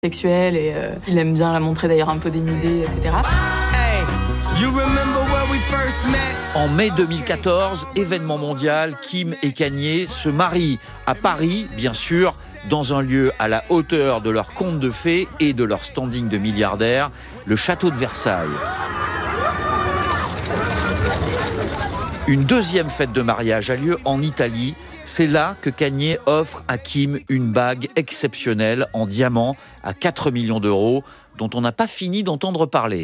sexuelle et il aime bien la montrer d'ailleurs un peu dénudée, etc. En mai 2014, événement mondial, Kim et Kanye se marient à Paris, bien sûr, dans un lieu à la hauteur de leur conte de fées et de leur standing de milliardaires, le château de Versailles. Une deuxième fête de mariage a lieu en Italie. C'est là que Kanye offre à Kim une bague exceptionnelle en diamant à 4 millions d'euros, dont on n'a pas fini d'entendre parler.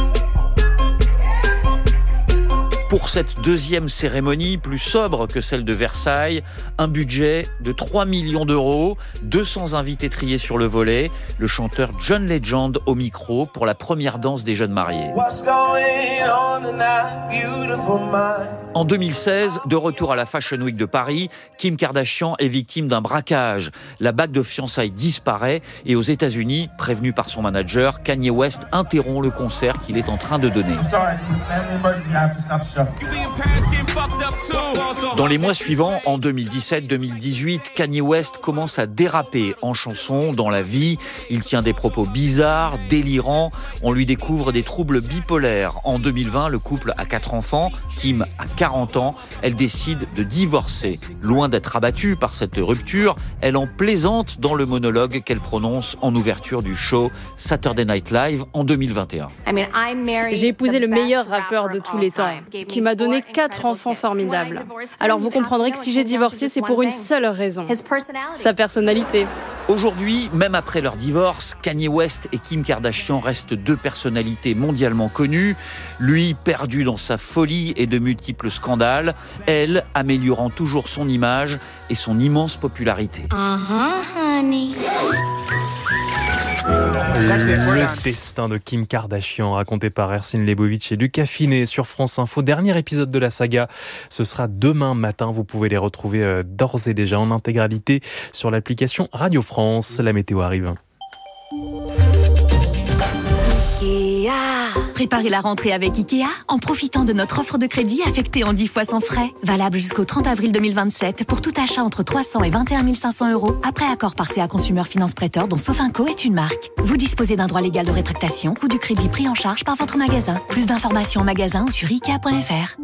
Pour cette deuxième cérémonie, plus sobre que celle de Versailles, un budget de 3 millions d'euros, 200 invités triés sur le volet, le chanteur John Legend au micro pour la première danse des jeunes mariés. En 2016, de retour à la Fashion Week de Paris, Kim Kardashian est victime d'un braquage. La bague de fiançailles disparaît et aux États-Unis, prévenu par son manager, Kanye West interrompt le concert qu'il est en train de donner. Dans les mois suivants, en 2017-2018, Kanye West commence à déraper en chanson, dans la vie. Il tient des propos bizarres, délirants. On lui découvre des troubles bipolaires. En 2020, le couple a 4 enfants. Kim a 40 ans. Elle décide de divorcer. Loin d'être abattue par cette rupture, elle en plaisante dans le monologue qu'elle prononce en ouverture du show Saturday Night Live en 2021. J'ai épousé le meilleur rappeur de tous les temps, qui m'a donné 4 enfants formidables. Alors vous comprendrez que si j'ai divorcé, c'est pour une seule raison, sa personnalité. Aujourd'hui, même après leur divorce, Kanye West et Kim Kardashian restent 2 personnalités mondialement connues. Lui, perdu dans sa folie et de multiples scandales. Elle, améliorant toujours son image et son immense popularité. Honey. Le destin de Kim Kardashian, raconté par Ersin Lebovitch et Lucas Finet sur France Info. Dernier épisode de la saga, ce sera demain matin. Vous pouvez les retrouver d'ores et déjà en intégralité sur l'application Radio France. La météo arrive. Préparez la rentrée avec IKEA en profitant de notre offre de crédit affectée en 10 fois sans frais. Valable jusqu'au 30 avril 2027 pour tout achat entre 300 et 21 500 euros après accord par CA Consumer Finance Prêteur dont Sofinco est une marque. Vous disposez d'un droit légal de rétractation ou du crédit pris en charge par votre magasin. Plus d'informations en magasin ou sur ikea.fr.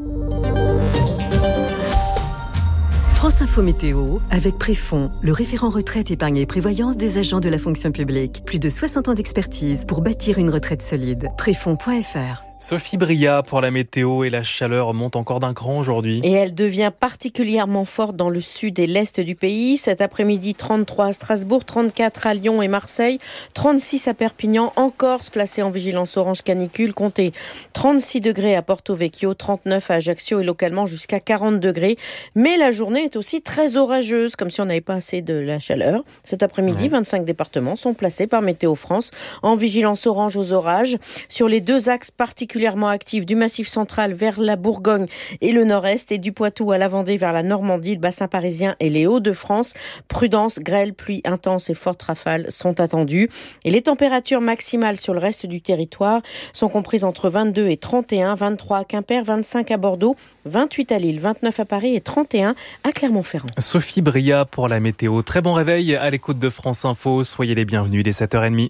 France Info Météo, avec Préfond, le référent retraite, épargne et prévoyance des agents de la fonction publique. Plus de 60 ans d'expertise pour bâtir une retraite solide. Préfond.fr. Sophie Bria pour la météo et la chaleur monte encore d'un cran aujourd'hui. Et elle devient particulièrement forte dans le sud et l'est du pays. Cet après-midi, 33 à Strasbourg, 34 à Lyon et Marseille, 36 à Perpignan, en Corse, placé en vigilance orange canicule, comptez 36 degrés à Porto Vecchio, 39 à Ajaccio et localement jusqu'à 40 degrés. Mais la journée est aussi très orageuse, comme si on n'avait pas assez de la chaleur. Cet après-midi, 25 départements sont placés par Météo France en vigilance orange aux orages. Sur les 2 axes particulièrement actifs du Massif central vers la Bourgogne et le nord-est et du Poitou à la Vendée vers la Normandie, le bassin parisien et les Hauts-de-France. Prudence, grêle, pluie intense et fortes rafales sont attendues. Et les températures maximales sur le reste du territoire sont comprises entre 22 et 31, 23 à Quimper, 25 à Bordeaux, 28 à Lille, 29 à Paris et 31 à Clermont-Ferrand. Sophie Bria pour la météo. Très bon réveil à l'écoute de France Info. Soyez les bienvenus, il est 7h30.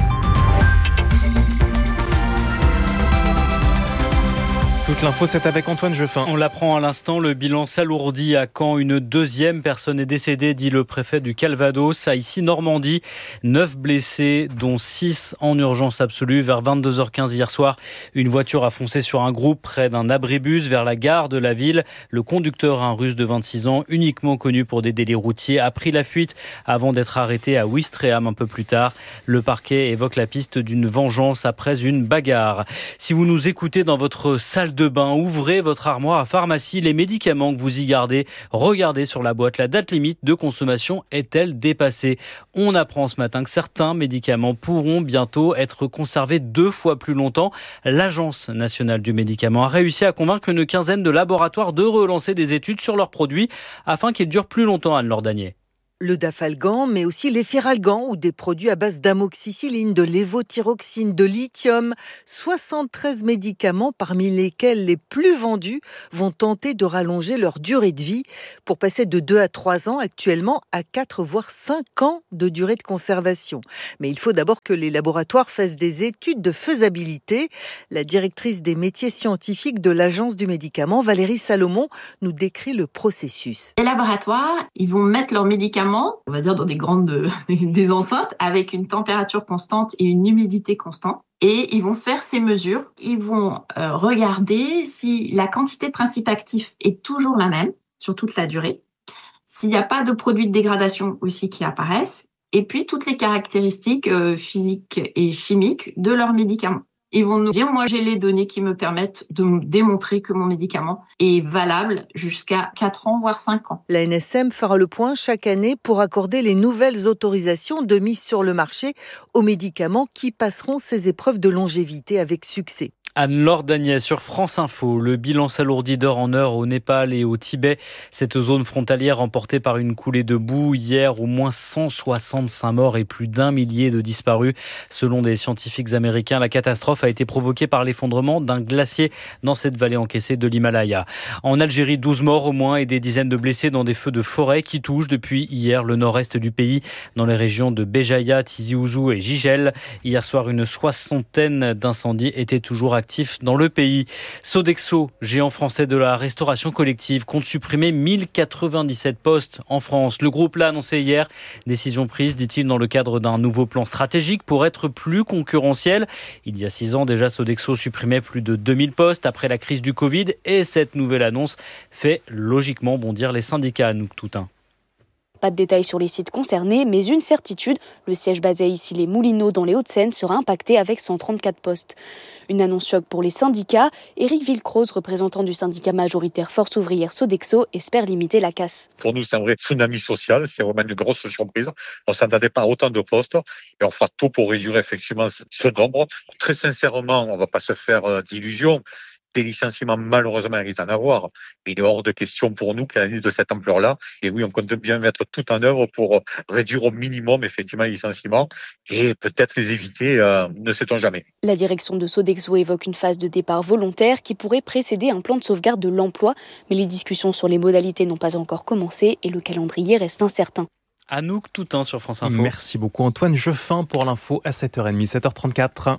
Toute l'info, c'est avec Antoine Jeffin. On l'apprend à l'instant, le bilan s'alourdit à Caen. Une 2e personne est décédée, dit le préfet du Calvados. À Issy-Normandie, 9 blessés, dont 6 en urgence absolue. Vers 22h15 hier soir, une voiture a foncé sur un groupe près d'un abribus vers la gare de la ville. Le conducteur, un Russe de 26 ans, uniquement connu pour des délits routiers, a pris la fuite avant d'être arrêté à Ouistreham un peu plus tard. Le parquet évoque la piste d'une vengeance après une bagarre. Si vous nous écoutez dans votre salle de bain, ouvrez votre armoire à pharmacie, les médicaments que vous y gardez, regardez sur la boîte, la date limite de consommation est-elle dépassée? On apprend ce matin que certains médicaments pourront bientôt être conservés 2 fois plus longtemps. L'Agence nationale du médicament a réussi à convaincre une quinzaine de laboratoires de relancer des études sur leurs produits afin qu'ils durent plus longtemps, Anne Lordanier. le dafalgan, mais aussi l'efferalgan ou des produits à base d'amoxicilline, de lévothyroxine, de lithium. 73 médicaments, parmi lesquels les plus vendus, vont tenter de rallonger leur durée de vie pour passer de 2 à 3 ans actuellement à 4 voire 5 ans de durée de conservation. Mais il faut d'abord que les laboratoires fassent des études de faisabilité. La directrice des métiers scientifiques de l'Agence du médicament, Valérie Salomon, nous décrit le processus. Les laboratoires, ils vont mettre leurs médicaments, on va dire dans des enceintes, avec une température constante et une humidité constante. Et ils vont faire ces mesures. Ils vont regarder si la quantité de principes actifs est toujours la même sur toute la durée, s'il n'y a pas de produits de dégradation aussi qui apparaissent, et puis toutes les caractéristiques physiques et chimiques de leurs médicaments. Ils vont nous dire, moi j'ai les données qui me permettent de me démontrer que mon médicament est valable jusqu'à 4 ans, voire 5 ans. La NSM fera le point chaque année pour accorder les nouvelles autorisations de mise sur le marché aux médicaments qui passeront ces épreuves de longévité avec succès. Anne-Laure Dagnès sur France Info. Le bilan s'alourdit d'heure en heure au Népal et au Tibet. Cette zone frontalière emportée par une coulée de boue. Hier, au moins 165 morts et plus d'1 millier de disparus. Selon des scientifiques américains, la catastrophe a été provoquée par l'effondrement d'un glacier dans cette vallée encaissée de l'Himalaya. En Algérie, 12 morts au moins et des dizaines de blessés dans des feux de forêt qui touchent depuis hier le nord-est du pays, dans les régions de Béjaïa, Tizi Ouzou et Jijel. Hier soir, une 60aine d'incendies étaient toujours actifs dans le pays. Sodexo, géant français de la restauration collective, compte supprimer 1097 postes en France. Le groupe l'a annoncé hier. Décision prise, dit-il, dans le cadre d'un nouveau plan stratégique pour être plus concurrentiel. Il y a 6 ans déjà, Sodexo supprimait plus de 2000 postes après la crise du Covid et cette nouvelle annonce fait logiquement bondir les syndicats. Anouk Toutain. Pas de détails sur les sites concernés, mais une certitude, le siège basé ici les Moulineaux dans les Hauts-de-Seine sera impacté avec 134 postes. Une annonce choc pour les syndicats. Éric Villecroze, représentant du syndicat majoritaire Force ouvrière Sodexo, espère limiter la casse. Pour nous, c'est un vrai tsunami social, c'est vraiment une grosse surprise. On ne s'attendait pas à autant de postes et on fera tout pour réduire effectivement ce nombre. Très sincèrement, on ne va pas se faire d'illusions. Des licenciements, malheureusement, il risque d'en avoir. Il est hors de question pour nous qu'à l'année de cette ampleur-là. Et oui, on compte bien mettre tout en œuvre pour réduire au minimum, effectivement, les licenciements et peut-être les éviter, ne sait-on jamais. La direction de Sodexo évoque une phase de départ volontaire qui pourrait précéder un plan de sauvegarde de l'emploi. Mais les discussions sur les modalités n'ont pas encore commencé et le calendrier reste incertain. Anouk Toutain sur France Info. Merci beaucoup Antoine Jeffin pour l'info à 7h30, 7h34.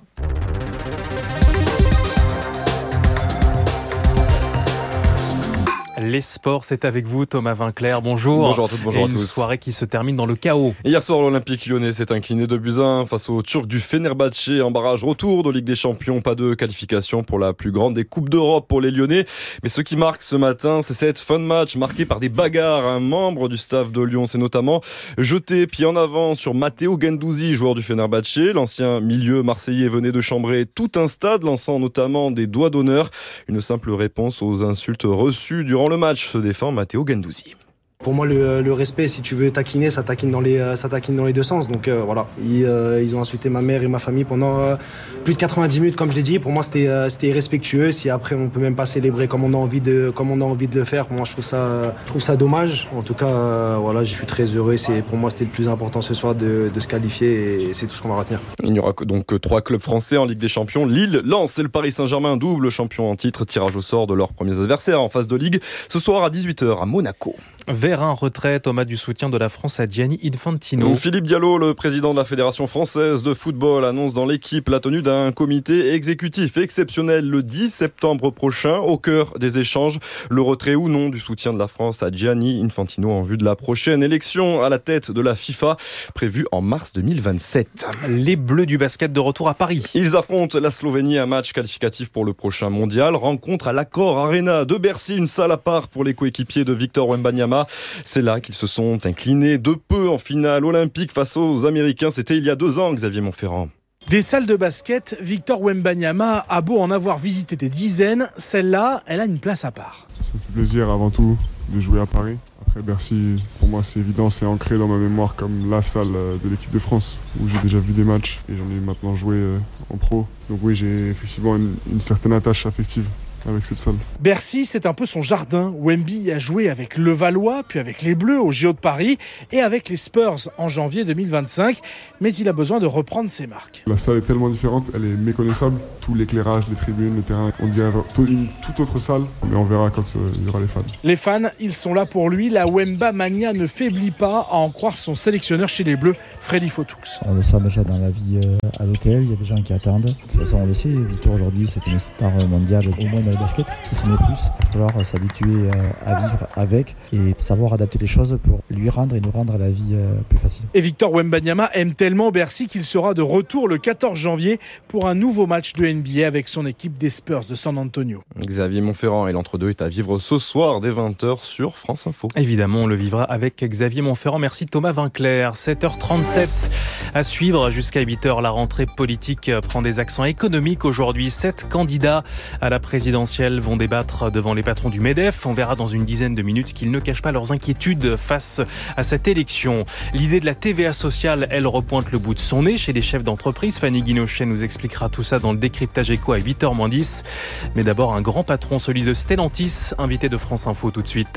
Les sports, c'est avec vous Thomas Vinclair, bonjour. Bonjour à toutes, bonjour à tous. Une soirée qui se termine dans le chaos. Hier soir, l'Olympique lyonnais s'est incliné 2-1 face aux Turcs du Fenerbahçe en barrage retour de Ligue des Champions. Pas de qualification pour la plus grande des Coupes d'Europe pour les Lyonnais. Mais ce qui marque ce matin, c'est cette fin de match marquée par des bagarres. Un membre du staff de Lyon s'est notamment jeté pied en avant sur Matteo Guendouzi, joueur du Fenerbahçe. L'ancien milieu marseillais venait de chambrer tout un stade, lançant notamment des doigts d'honneur. Une simple réponse aux insultes reçues durant le match, se défend Matteo Guendouzi. Pour moi, le respect, si tu veux taquiner, ça taquine dans les deux sens. Donc voilà, ils ont insulté ma mère et ma famille pendant plus de 90 minutes, comme je l'ai dit. Pour moi, c'était irrespectueux. Si après, on peut même pas célébrer comme on a envie de le faire, pour moi, je trouve ça dommage. En tout cas, voilà, je suis très heureux. Pour moi, c'était le plus important ce soir de se qualifier et c'est tout ce qu'on va retenir. Il n'y aura donc 3 clubs français en Ligue des Champions. Lille, Lens et le Paris Saint-Germain, double champion en titre. Tirage au sort de leurs premiers adversaires en phase de Ligue. Ce soir à 18h à Monaco. Vers un retrait, Thomas, du soutien de la France à Gianni Infantino. Philippe Diallo, le président de la Fédération française de football, annonce dans l'équipe la tenue d'un comité exécutif exceptionnel le 10 septembre prochain. Au cœur des échanges, le retrait ou non du soutien de la France à Gianni Infantino en vue de la prochaine élection à la tête de la FIFA, prévue en mars 2027. Les Bleus du basket de retour à Paris. Ils affrontent la Slovénie, un match qualificatif pour le prochain mondial. Rencontre à l'Accor Arena de Bercy, une salle à part pour les coéquipiers de Victor Wembanyama. C'est là qu'ils se sont inclinés de peu en finale olympique face aux Américains. C'était il y a 2 ans, Xavier Montferrand. Des salles de basket, Victor Wembanyama a beau en avoir visité des dizaines, celle-là, elle a une place à part. Ça me fait plaisir avant tout de jouer à Paris. Après Bercy, pour moi c'est évident, c'est ancré dans ma mémoire comme la salle de l'équipe de France où j'ai déjà vu des matchs et j'en ai maintenant joué en pro. Donc oui, j'ai effectivement une certaine attache affective. avec cette salle. Bercy, c'est un peu son jardin. Wemby a joué avec Levallois, puis avec les Bleus au JO de Paris et avec les Spurs en janvier 2025. Mais il a besoin de reprendre ses marques. La salle est tellement différente, elle est méconnaissable. Tout l'éclairage, les tribunes, le terrain, on dirait une toute autre salle. Mais on verra quand il y aura les fans. Les fans, ils sont là pour lui. La Wemba Mania ne faiblit pas, à en croire son sélectionneur chez les Bleus, Freddy Fotoux. On le sent déjà dans la vie à l'hôtel, il y a des gens qui attendent. De toute façon, on le sait, Victor aujourd'hui, c'est une star mondiale, au moins dans le basket. Si ce n'est plus, il va falloir s'habituer à vivre avec et savoir adapter les choses pour lui rendre et nous rendre la vie plus facile. Et Victor Wembanyama aime tellement Bercy qu'il sera de retour le 14 janvier pour un nouveau match de NBA avec son équipe des Spurs de San Antonio. Xavier Montferrand et l'entre-deux est à vivre ce soir dès 20h sur France Info. Évidemment, on le vivra avec Xavier Montferrand. Merci Thomas Vinclair. 7h37 à suivre jusqu'à 8h. La rentrée politique prend des accents économiques aujourd'hui. 7 candidats à la présidentielle vont débattre devant les patrons du MEDEF. On verra dans une dizaine de minutes qu'ils ne cachent pas leurs inquiétudes face à cette élection. L'idée de la TVA sociale, elle repointe le bout de son nez chez les chefs d'entreprise. Fanny Guinochet nous expliquera tout ça dans le décryptage éco à 8h-10. Mais d'abord, un grand patron, celui de Stellantis, invité de France Info tout de suite.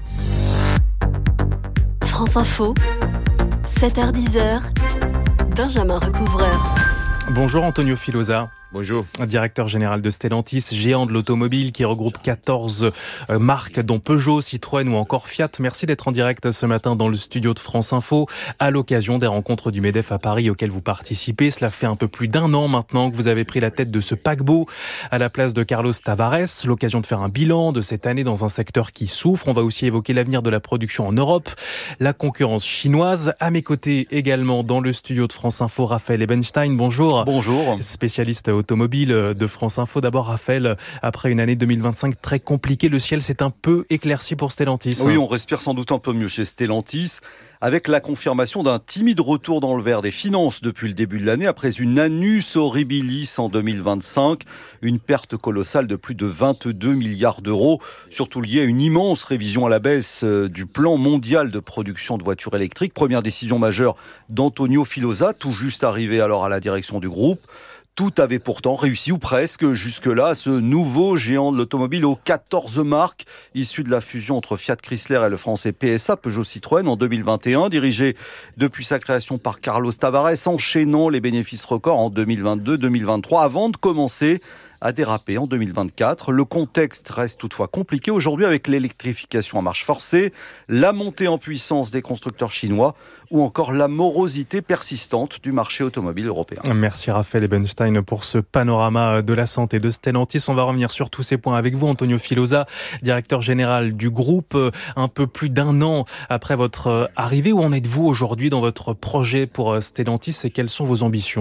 France Info, 7h-10h, Benjamin Recouvreur. Bonjour Antonio Filosa. Bonjour. Directeur général de Stellantis, géant de l'automobile qui regroupe 14 marques dont Peugeot, Citroën ou encore Fiat. Merci d'être en direct ce matin dans le studio de France Info à l'occasion des rencontres du MEDEF à Paris auxquelles vous participez. Cela fait un peu plus d'un an maintenant que vous avez pris la tête de ce paquebot à la place de Carlos Tavares. L'occasion de faire un bilan de cette année dans un secteur qui souffre. On va aussi évoquer l'avenir de la production en Europe, la concurrence chinoise. À mes côtés également dans le studio de France Info, Raphaël Ebenstein. Bonjour. Bonjour. Spécialiste automobile de France Info. D'abord, Raphaël, après une année 2025 très compliquée, le ciel s'est un peu éclairci pour Stellantis. Oui, on respire sans doute un peu mieux chez Stellantis, avec la confirmation d'un timide retour dans le vert des finances depuis le début de l'année, après une annus horribilis en 2025, une perte colossale de plus de 22 milliards d'euros, surtout liée à une immense révision à la baisse du plan mondial de production de voitures électriques. Première décision majeure d'Antonio Filosa, tout juste arrivé alors à la direction du groupe. Tout avait pourtant réussi, ou presque, jusque-là, ce nouveau géant de l'automobile aux 14 marques, issu de la fusion entre Fiat Chrysler et le français PSA, Peugeot Citroën, en 2021, dirigé depuis sa création par Carlos Tavares, enchaînant les bénéfices records en 2022-2023, avant de commencer à déraper en 2024. Le contexte reste toutefois compliqué aujourd'hui avec l'électrification à marche forcée, la montée en puissance des constructeurs chinois ou encore la morosité persistante du marché automobile européen. Merci Raphaël Ebenstein pour ce panorama de la santé de Stellantis. On va revenir sur tous ces points avec vous, Antonio Filosa, directeur général du groupe. Un peu plus d'un an après votre arrivée, où en êtes-vous aujourd'hui dans votre projet pour Stellantis et quelles sont vos ambitions ?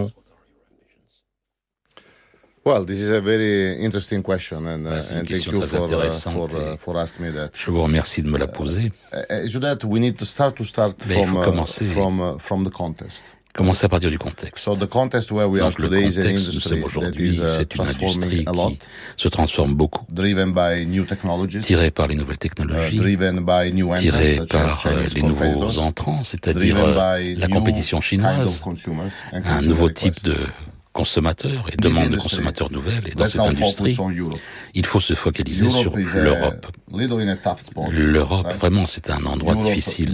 Well, this is a very interesting question, and thank you for asking me that. Je vous remercie de me la poser. We need to start Mais il faut commencer. From the context. Commencer à partir du contexte. So the context where we are today is an industry that is transforming a lot. Se transforme beaucoup. Driven by new technologies. Tiré par les nouvelles technologies. Driven by new entrants, tiré par les nouveaux entrants, c'est-à-dire la compétition chinoise, un nouveau type de consommateurs et demande de consommateurs nouvelles. Et dans cette industrie, il faut se focaliser sur l'Europe. L'Europe, vraiment, c'est un endroit difficile.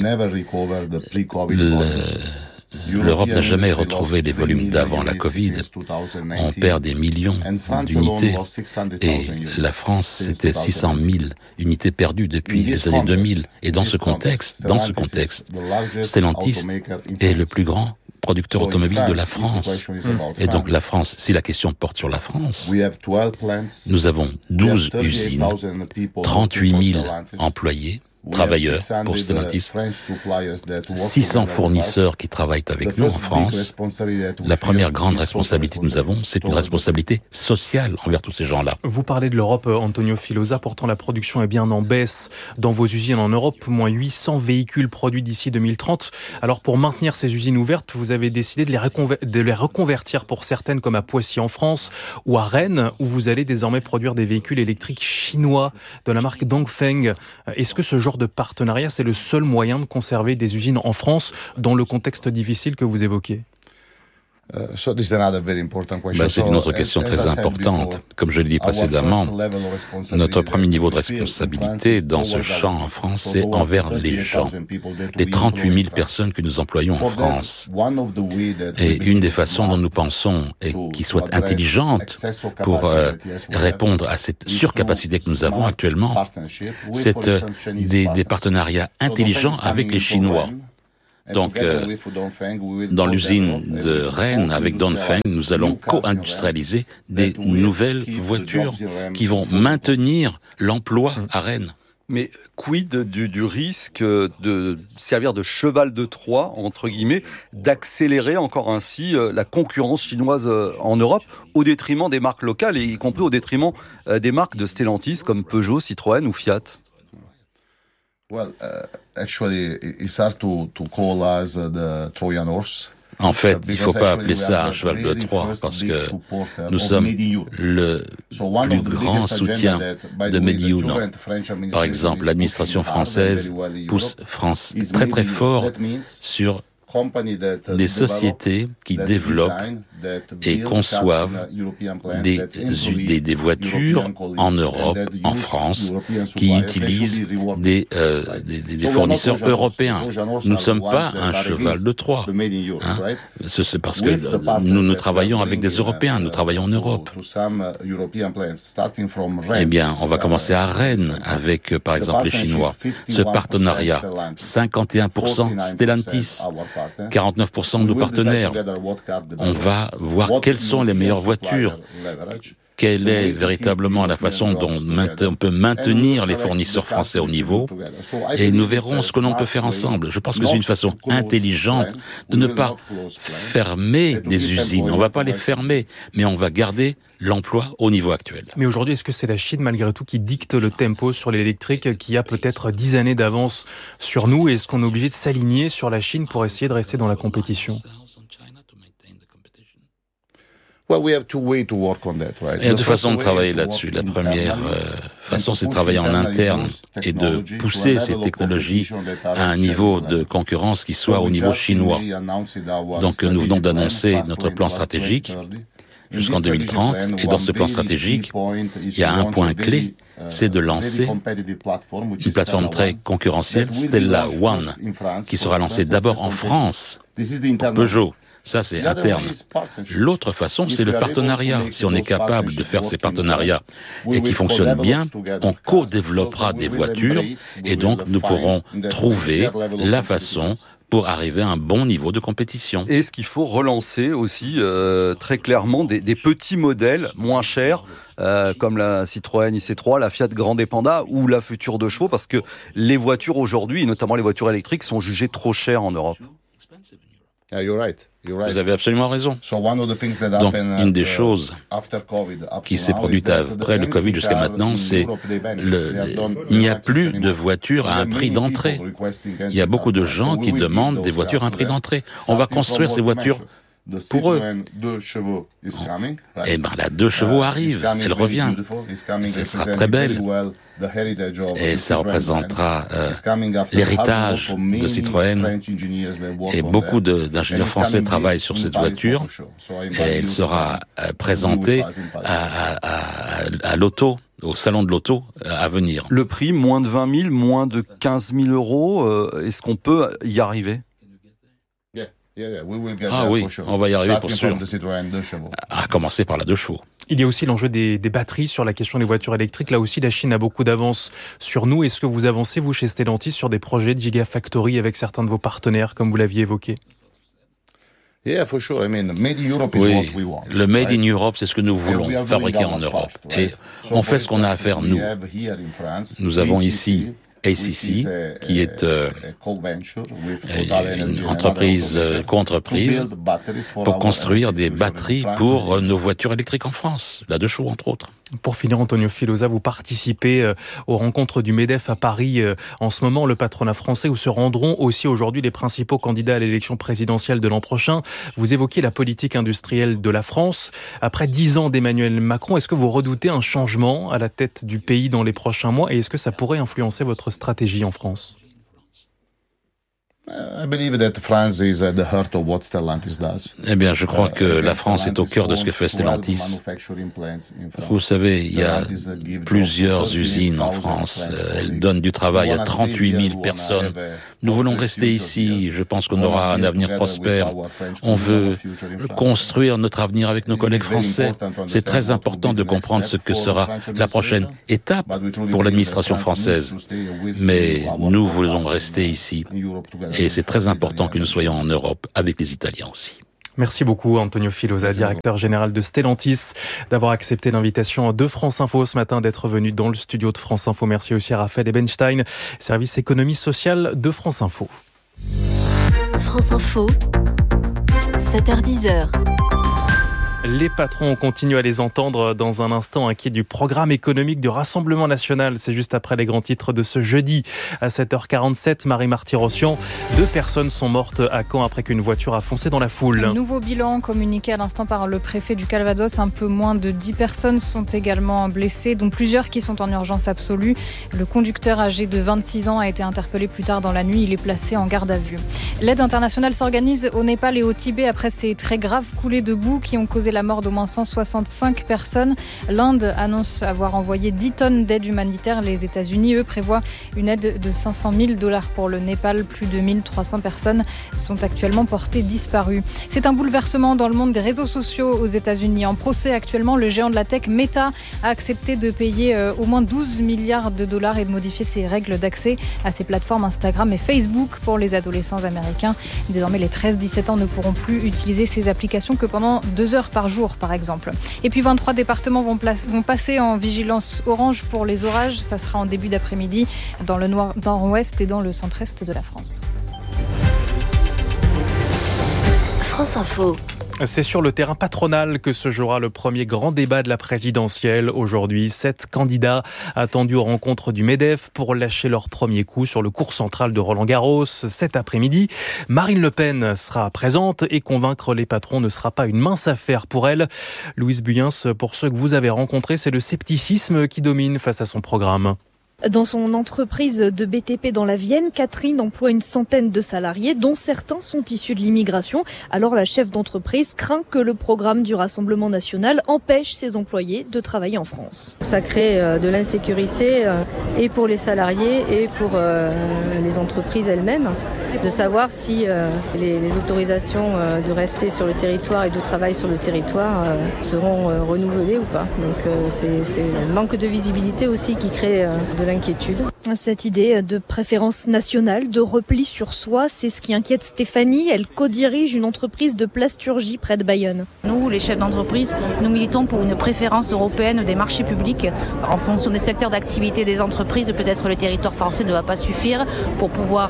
L'Europe n'a jamais retrouvé les volumes d'avant la Covid. On perd des millions d'unités. Et la France, c'était 600 000 unités perdues depuis les années 2000. Et dans ce contexte, Stellantis est le plus grand producteur automobile de la France. Et donc la France, si la question porte sur la France, nous avons 12 usines, 38 000 employés, travailleurs pour Stellantis, 600 fournisseurs qui travaillent avec nous en France. La première grande responsabilité que nous avons, c'est une responsabilité sociale envers tous ces gens-là. Vous parlez de l'Europe, Antonio Filosa, pourtant la production est bien en baisse dans vos usines en Europe, moins 800 véhicules produits d'ici 2030. Alors pour maintenir ces usines ouvertes, vous avez décidé de les reconvertir pour certaines comme à Poissy en France ou à Rennes, où vous allez désormais produire des véhicules électriques chinois de la marque Dongfeng. Est-ce que ce genre de partenariat, c'est le seul moyen de conserver des usines en France dans le contexte difficile que vous évoquez ? C'est une autre question très importante. Comme je l'ai dit précédemment, notre premier niveau de responsabilité dans ce champ en France, c'est envers les gens, les 38 000 personnes que nous employons en France. Et une des façons dont nous pensons et qui soit intelligente pour répondre à cette surcapacité que nous avons actuellement, c'est des partenariats intelligents avec les Chinois. Donc, dans l'usine de Rennes, avec Dongfeng, nous allons co-industrialiser des nouvelles voitures qui vont maintenir l'emploi à Rennes. Mais quid du risque de servir de cheval de Troie, entre guillemets, d'accélérer encore ainsi la concurrence chinoise en Europe, au détriment des marques locales, et y compris au détriment des marques de Stellantis comme Peugeot, Citroën ou Fiat? En fait, il ne faut pas appeler ça un cheval de Troie parce que nous sommes le plus grand soutien de Made in Europe. Par exemple, l'administration française pousse France très très fort sur des sociétés qui développent et conçoivent des voitures en Europe, en France, qui utilisent des fournisseurs européens. Nous ne sommes pas un cheval de Troie. C'est parce que nous travaillons avec des Européens, nous travaillons en Europe. Eh bien, on va commencer à Rennes avec, par exemple, les Chinois. Ce partenariat, 51% Stellantis, 49% de nos partenaires. On va voir quelles sont les meilleures voitures, quelle est véritablement la façon dont on peut maintenir les fournisseurs français au niveau, et nous verrons ce que l'on peut faire ensemble. Je pense que c'est une façon intelligente de ne pas fermer des usines. On ne va pas les fermer, mais on va garder l'emploi au niveau actuel. Mais aujourd'hui, est-ce que c'est la Chine, malgré tout, qui dicte le tempo sur l'électrique, qui a peut-être 10 années d'avance sur nous, et est-ce qu'on est obligé de s'aligner sur la Chine pour essayer de rester dans la compétition ? Il y a deux façons de travailler là-dessus. La première façon, c'est de travailler en interne et de pousser ces technologies à un niveau de concurrence qui soit au niveau chinois. Donc, nous venons d'annoncer notre plan stratégique jusqu'en 2030. Et dans ce plan stratégique, il y a un point clé, c'est de lancer une plateforme très concurrentielle, Stella One, qui sera lancée d'abord en France pour Peugeot. Ça, c'est interne. L'autre façon, c'est le partenariat. Si on est capable de faire ces partenariats et qui fonctionnent bien, on co-développera des voitures et donc nous pourrons trouver la façon pour arriver à un bon niveau de compétition. Et est-ce qu'il faut relancer aussi très clairement des petits modèles moins chers comme la Citroën IC3, la Fiat Grande Panda ou la future 2 chevaux, parce que les voitures aujourd'hui, et notamment les voitures électriques, sont jugées trop chères en Europe? Vous avez absolument raison. Donc, une des choses qui s'est produite après le Covid jusqu'à maintenant, c'est il n'y a plus de voitures à un prix d'entrée. Il y a beaucoup de gens qui demandent des voitures à un prix d'entrée. On va construire ces voitures pour eux. Eh bien, la 2 chevaux arrive, elle revient. Ce sera très belle. Et ça représentera l'héritage de Citroën. Et beaucoup d'ingénieurs français travaillent sur cette voiture. Et elle sera présentée à l'auto, au salon de l'auto à venir. Le prix, moins de 20 000, moins de 15 000 euros, est-ce qu'on peut y arriver ? Ah oui, on va y arriver pour sûr. À commencer par la 2 chevaux. Il y a aussi l'enjeu des batteries sur la question des voitures électriques. Là aussi, la Chine a beaucoup d'avance sur nous. Est-ce que vous avancez, vous, chez Stellantis, sur des projets de Gigafactory avec certains de vos partenaires, comme vous l'aviez évoqué ? Oui, le Made in Europe, c'est ce que nous voulons fabriquer en Europe. Et on fait ce qu'on a à faire, nous. Nous avons ici ACC, qui est une entreprise, co-entreprise, pour construire des batteries pour nos voitures électriques en France, la 2 chevaux entre autres. Pour finir, Antonio Filosa, vous participez aux rencontres du MEDEF à Paris en ce moment, le patronat français, où se rendront aussi aujourd'hui les principaux candidats à l'élection présidentielle de l'an prochain. Vous évoquez la politique industrielle de la France. Après 10 ans d'Emmanuel Macron, est-ce que vous redoutez un changement à la tête du pays dans les prochains mois et est-ce que ça pourrait influencer votre stratégie en France ? Eh bien, je crois que la France est au cœur de ce que fait Stellantis. Vous savez, il y a plusieurs usines en France. Elles donnent du travail à 38 000 personnes. Nous voulons rester ici. Je pense qu'on aura un avenir prospère. On veut construire notre avenir avec nos collègues français. C'est très important de comprendre ce que sera la prochaine étape pour l'administration française. Mais nous voulons rester ici. Et c'est très important que nous soyons en Europe avec les Italiens aussi. Merci beaucoup Antonio Filosa, directeur général de Stellantis, d'avoir accepté l'invitation de France Info ce matin, d'être venu dans le studio de France Info. Merci aussi à Raphaël Ebenstein, service économie sociale de France Info. France Info, 7h10. Les patrons, on continue à les entendre dans un instant, inquiets du programme économique du Rassemblement national. C'est juste après les grands titres de ce jeudi à 7h47. Marie-Marty Rossian, 2 personnes sont mortes à Caen après qu'une voiture a foncé dans la foule. Un nouveau bilan communiqué à l'instant par le préfet du Calvados. Un peu moins de 10 personnes sont également blessées, dont plusieurs qui sont en urgence absolue. Le conducteur âgé de 26 ans a été interpellé plus tard dans la nuit. Il est placé en garde à vue. L'aide internationale s'organise au Népal et au Tibet après ces très graves coulées de boue qui ont causé la mort d'au moins 165 personnes. L'Inde annonce avoir envoyé 10 tonnes d'aide humanitaire. Les États-Unis, eux, prévoient une aide de $500 000 pour le Népal. Plus de 1300 personnes sont actuellement portées disparues. C'est un bouleversement dans le monde des réseaux sociaux aux États-Unis. En procès actuellement, le géant de la tech Meta a accepté de payer au moins $12 milliards et de modifier ses règles d'accès à ses plateformes Instagram et Facebook pour les adolescents américains. Désormais, les 13-17 ans ne pourront plus utiliser ces applications que pendant 2 heures par jour, par exemple. Et puis 23 départements vont passer en vigilance orange pour les orages. Ça sera en début d'après-midi dans le nord-ouest et dans le centre-est de la France. France Info. C'est sur le terrain patronal que se jouera le premier grand débat de la présidentielle. Aujourd'hui, 7 candidats attendus aux rencontres du MEDEF pour lâcher leur premier coup sur le cours central de Roland-Garros. Cet après-midi, Marine Le Pen sera présente et convaincre les patrons ne sera pas une mince affaire pour elle. Louise Buyens, pour ceux que vous avez rencontrés, c'est le scepticisme qui domine face à son programme. Dans son entreprise de BTP dans la Vienne, Catherine emploie une centaine de salariés, dont certains sont issus de l'immigration. Alors la chef d'entreprise craint que le programme du Rassemblement national empêche ses employés de travailler en France. Ça crée de l'insécurité et pour les salariés et pour les entreprises elles-mêmes, de savoir si les autorisations de rester sur le territoire et de travail sur le territoire seront renouvelées ou pas. Donc c'est le manque de visibilité aussi qui crée de l'inquiétude. Cette idée de préférence nationale, de repli sur soi, c'est ce qui inquiète Stéphanie. Elle co-dirige une entreprise de plasturgie près de Bayonne. Nous, les chefs d'entreprise, nous militons pour une préférence européenne des marchés publics. En fonction des secteurs d'activité des entreprises, peut-être le territoire français ne va pas suffire pour pouvoir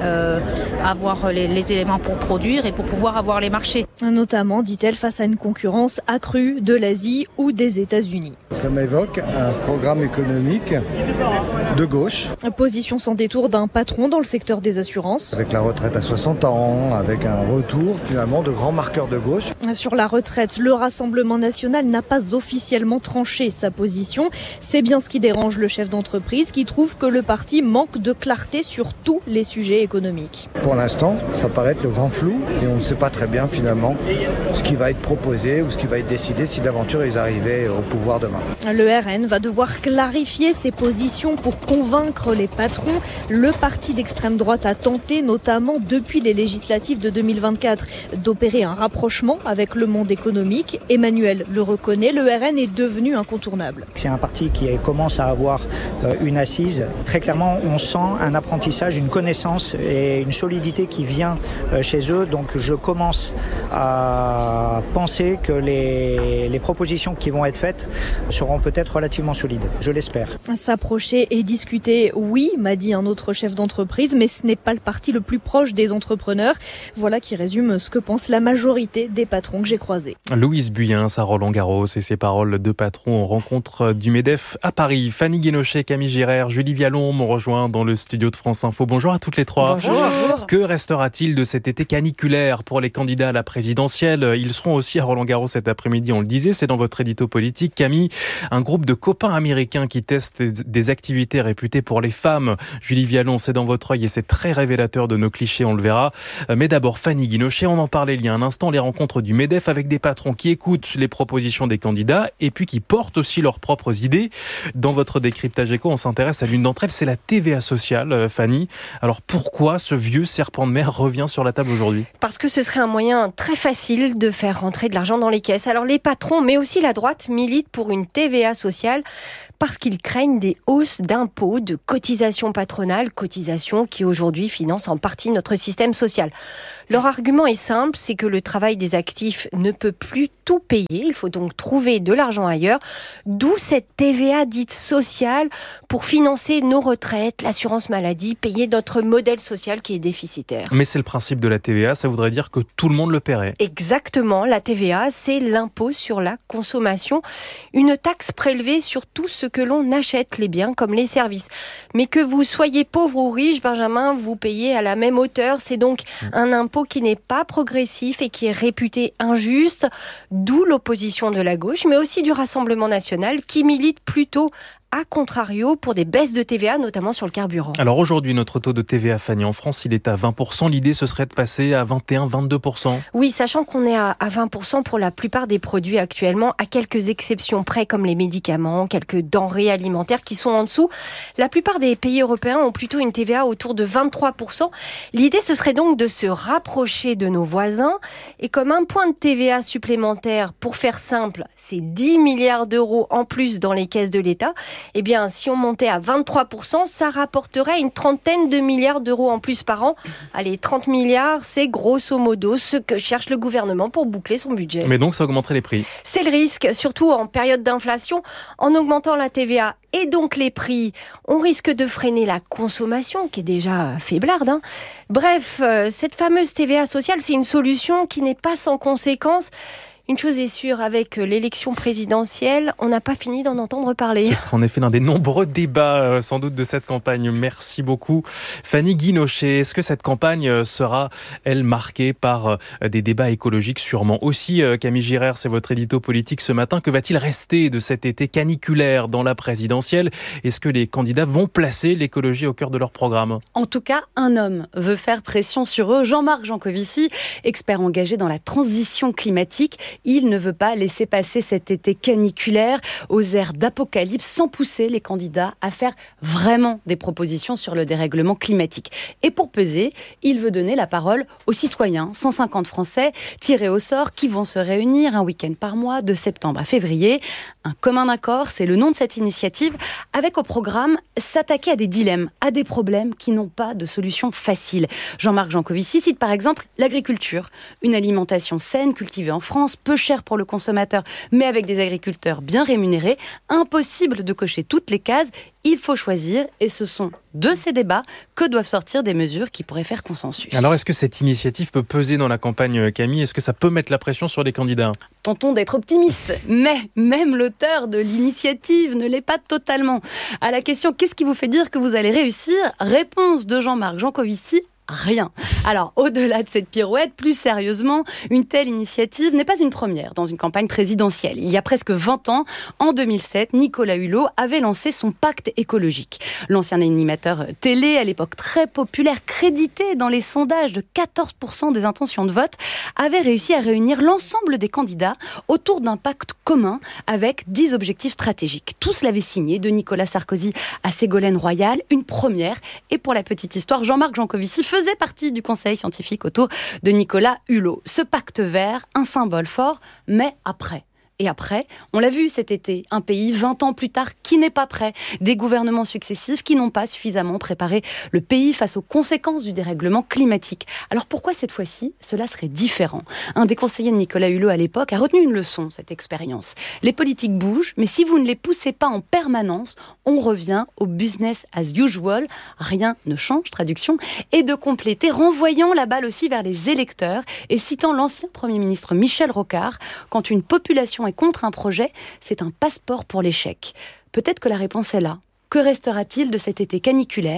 avoir les éléments pour produire et pour pouvoir avoir les marchés. Notamment, dit-elle, face à une concurrence accrue de l'Asie ou des États-Unis. Ça m'évoque un programme économique de gauche. Position sans détour d'un patron dans le secteur des assurances. Avec la retraite à 60 ans, avec un retour finalement de grands marqueurs de gauche. Sur la retraite, le Rassemblement national n'a pas officiellement tranché sa position. C'est bien ce qui dérange le chef d'entreprise qui trouve que le parti manque de clarté sur tous les sujets économiques. Pour l'instant, ça paraît être le grand flou et on ne sait pas très bien finalement ce qui va être proposé ou ce qui va être décidé si d'aventure ils arrivaient au pouvoir demain. Le RN va devoir clarifier ses positions pour convaincre les patrons. Le parti d'extrême droite a tenté, notamment depuis les législatives de 2024, d'opérer un rapprochement avec le monde économique. Emmanuel le reconnaît, le RN est devenu incontournable. C'est un parti qui commence à avoir une assise. Très clairement, on sent un apprentissage, une connaissance et une solidité qui vient chez eux. Donc je commence à penser que les propositions qui vont être faites seront peut-être relativement solides. Je l'espère. S'approcher et discuter, oui, m'a dit un autre chef d'entreprise, mais ce n'est pas le parti le plus proche des entrepreneurs. Voilà qui résume ce que pense la majorité des patrons que j'ai croisés. Louise Buyens à Roland-Garros et ses paroles de patron en rencontre du MEDEF à Paris. Fanny Guénochet, Camille Girard, Julie Vialon m'ont rejoint dans le studio de France Info. Bonjour à toutes les trois. Bonjour. Que restera-t-il de cet été caniculaire pour les candidats à la présidentielle? Ils seront aussi à Roland-Garros cet après-midi, on le disait, c'est dans votre édito politique. Camille, un groupe de copains américains qui testent des activités réputées pour pour les femmes. Julie Vialon, c'est dans votre œil et c'est très révélateur de nos clichés, on le verra. Mais d'abord, Fanny Guinochet, on en parlait il y a un instant, les rencontres du MEDEF avec des patrons qui écoutent les propositions des candidats et puis qui portent aussi leurs propres idées. Dans votre décryptage éco, on s'intéresse à l'une d'entre elles, c'est la TVA sociale, Fanny. Alors pourquoi ce vieux serpent de mer revient sur la table aujourd'hui ? Parce que ce serait un moyen très facile de faire rentrer de l'argent dans les caisses. Alors les patrons, mais aussi la droite, militent pour une TVA sociale parce qu'ils craignent des hausses d'impôts, de cotisations patronales, cotisations qui aujourd'hui financent en partie notre système social. Leur argument est simple, c'est que le travail des actifs ne peut plus tout payer, il faut donc trouver de l'argent ailleurs, d'où cette TVA dite sociale pour financer nos retraites, l'assurance maladie, payer notre modèle social qui est déficitaire. Mais c'est le principe de la TVA, ça voudrait dire que tout le monde le paierait. Exactement, la TVA, c'est l'impôt sur la consommation, une taxe prélevée sur tout ce que l'on achète, les biens comme les services. Mais que vous soyez pauvre ou riche, Benjamin, vous payez à la même hauteur, c'est donc un impôt qui n'est pas progressif et qui est réputé injuste, d'où l'opposition de la gauche, mais aussi du Rassemblement national qui milite plutôt à contrario pour des baisses de TVA, notamment sur le carburant. Alors aujourd'hui, notre taux de TVA, Fanny, en France, il est à 20%. L'idée, ce serait de passer à 21-22%. Oui, sachant qu'on est à 20% pour la plupart des produits actuellement, à quelques exceptions près, comme les médicaments, quelques denrées alimentaires qui sont en dessous. La plupart des pays européens ont plutôt une TVA autour de 23%. L'idée, ce serait donc de se rapprocher de nos voisins. Et comme un point de TVA supplémentaire, pour faire simple, c'est 10 milliards d'euros en plus dans les caisses de l'État. Eh bien, si on montait à 23%, ça rapporterait une trentaine de milliards d'euros en plus par an. Allez, 30 milliards, c'est grosso modo ce que cherche le gouvernement pour boucler son budget. Mais donc, ça augmenterait les prix. C'est le risque, surtout en période d'inflation. En augmentant la TVA et donc les prix, on risque de freiner la consommation, qui est déjà faiblarde. Bref, cette fameuse TVA sociale, c'est une solution qui n'est pas sans conséquences. Une chose est sûre, avec l'élection présidentielle, on n'a pas fini d'en entendre parler. Ce sera en effet l'un des nombreux débats, sans doute, de cette campagne. Merci beaucoup. Fanny Guinochet, est-ce que cette campagne sera, elle, marquée par des débats écologiques sûrement aussi? Camille Girard, c'est votre édito politique ce matin. Que va-t-il rester de cet été caniculaire dans la présidentielle? Est-ce que les candidats vont placer l'écologie au cœur de leur programme? En tout cas, un homme veut faire pression sur eux. Jean-Marc Jancovici, expert engagé dans la transition climatique. Il ne veut pas laisser passer cet été caniculaire aux airs d'apocalypse sans pousser les candidats à faire vraiment des propositions sur le dérèglement climatique. Et pour peser, il veut donner la parole aux citoyens, 150 Français tirés au sort qui vont se réunir un week-end par mois de septembre à février. Un commun accord, c'est le nom de cette initiative, avec au programme s'attaquer à des dilemmes, à des problèmes qui n'ont pas de solution facile. Jean-Marc Jancovici cite par exemple l'agriculture, une alimentation saine cultivée en France, peu chère pour le consommateur, mais avec des agriculteurs bien rémunérés. Impossible de cocher toutes les cases, il faut choisir, et ce sont de ces débats que doivent sortir des mesures qui pourraient faire consensus. Alors, est-ce que cette initiative peut peser dans la campagne, Camille? Est-ce que ça peut mettre la pression sur les candidats? Tentons d'être optimistes, mais même l'auteur de l'initiative ne l'est pas totalement. À la question « Qu'est-ce qui vous fait dire que vous allez réussir ?», réponse de Jean-Marc Jancovici: rien. Alors, au-delà de cette pirouette, plus sérieusement, une telle initiative n'est pas une première dans une campagne présidentielle. Il y a presque 20 ans, en 2007, Nicolas Hulot avait lancé son pacte écologique. L'ancien animateur télé, à l'époque très populaire, crédité dans les sondages de 14% des intentions de vote, avait réussi à réunir l'ensemble des candidats autour d'un pacte commun avec 10 objectifs stratégiques. Tous l'avaient signé, de Nicolas Sarkozy à Ségolène Royal, une première. Et pour la petite histoire, Jean-Marc Jancovici faisait partie du conseil scientifique autour de Nicolas Hulot. Ce pacte vert, un symbole fort, mais après. Et après, on l'a vu cet été, un pays 20 ans plus tard qui n'est pas prêt. Des gouvernements successifs qui n'ont pas suffisamment préparé le pays face aux conséquences du dérèglement climatique. Alors pourquoi cette fois-ci, cela serait différent? Un des conseillers de Nicolas Hulot à l'époque a retenu une leçon, cette expérience. Les politiques bougent, mais si vous ne les poussez pas en permanence, on revient au business as usual. Rien ne change, traduction. Et de compléter, renvoyant la balle aussi vers les électeurs et citant l'ancien Premier ministre Michel Rocard, quand une population est contre un projet, c'est un passeport pour l'échec. Peut-être que la réponse est là. Que restera-t-il de cet été caniculaire?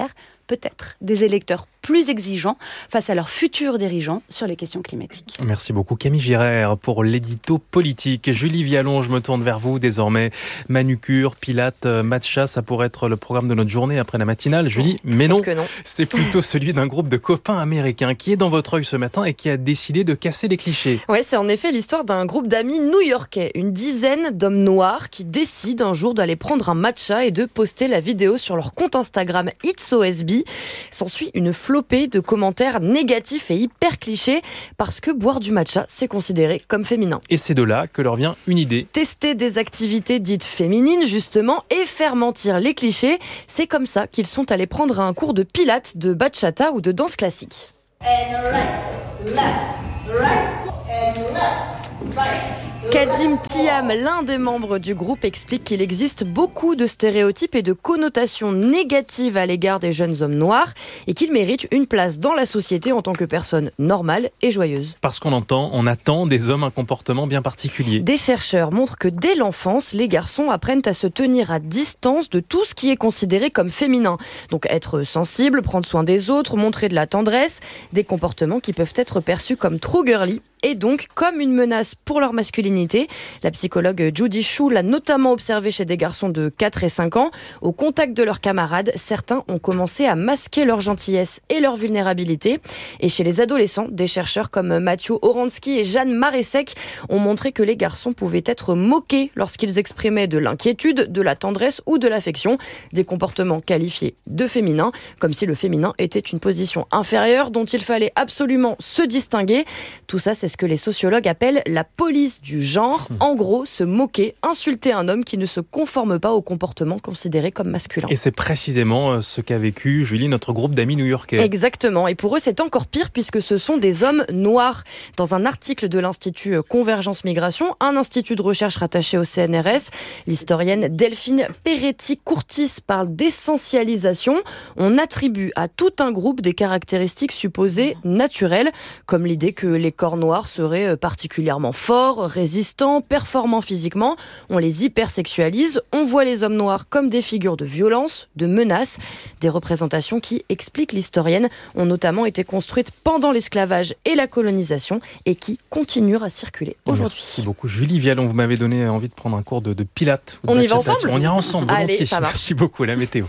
peut-être des électeurs plus exigeants face à leurs futurs dirigeants sur les questions climatiques. Merci beaucoup Camille Girard pour l'édito politique. Julie Vialon, je me tourne vers vous désormais. Manucure, pilates, matcha, ça pourrait être le programme de notre journée après la matinale. Julie, mais non, c'est plutôt celui d'un groupe de copains américains qui est dans votre œil ce matin et qui a décidé de casser les clichés. Ouais, c'est en effet l'histoire d'un groupe d'amis new-yorkais, une dizaine d'hommes noirs qui décident un jour d'aller prendre un matcha et de poster la vidéo sur leur compte Instagram It's OSB. S'ensuit une flopée de commentaires négatifs et hyper clichés parce que boire du matcha, c'est considéré comme féminin. Et c'est de là que leur vient une idée. Tester des activités dites féminines, justement, et faire mentir les clichés. C'est comme ça qu'ils sont allés prendre un cours de pilates, de bachata ou de danse classique. And right, left, right, and left, right. Kadim Thiam, l'un des membres du groupe, explique qu'il existe beaucoup de stéréotypes et de connotations négatives à l'égard des jeunes hommes noirs et qu'ils méritent une place dans la société en tant que personnes normales et joyeuses. Parce qu'on attend des hommes un comportement bien particulier. Des chercheurs montrent que dès l'enfance, les garçons apprennent à se tenir à distance de tout ce qui est considéré comme féminin. Donc être sensible, prendre soin des autres, montrer de la tendresse, des comportements qui peuvent être perçus comme trop girly et donc comme une menace pour leur masculinité. La psychologue Judy Shu l'a notamment observé chez des garçons de 4 et 5 ans. Au contact de leurs camarades, certains ont commencé à masquer leur gentillesse et leur vulnérabilité. Et chez les adolescents, des chercheurs comme Mathieu Oransky et Jeanne Maresek ont montré que les garçons pouvaient être moqués lorsqu'ils exprimaient de l'inquiétude, de la tendresse ou de l'affection, des comportements qualifiés de féminins, comme si le féminin était une position inférieure dont il fallait absolument se distinguer. Tout ça, c'est ce que les sociologues appellent la police du genre. En gros, se moquer, insulter un homme qui ne se conforme pas au comportement considéré comme masculin. Et c'est précisément ce qu'a vécu, Julie, notre groupe d'amis new-yorkais. Exactement. Et pour eux, c'est encore pire puisque ce sont des hommes noirs. Dans un article de l'Institut Convergence Migration, un institut de recherche rattaché au CNRS, l'historienne Delphine Peretti-Courtis parle d'essentialisation. On attribue à tout un groupe des caractéristiques supposées naturelles, comme l'idée que les corps noirs seraient particulièrement forts, résistants, performants physiquement. On les hypersexualise, on voit les hommes noirs comme des figures de violence, de menaces, des représentations qui, explique l'historienne, ont notamment été construites pendant l'esclavage et la colonisation et qui continuent à circuler aujourd'hui. Merci beaucoup Julie Vialon, vous m'avez donné envie de prendre un cours de pilates. On y va ensemble ? On ira ensemble, volontiers. Allez, ça marche. Merci beaucoup, la météo.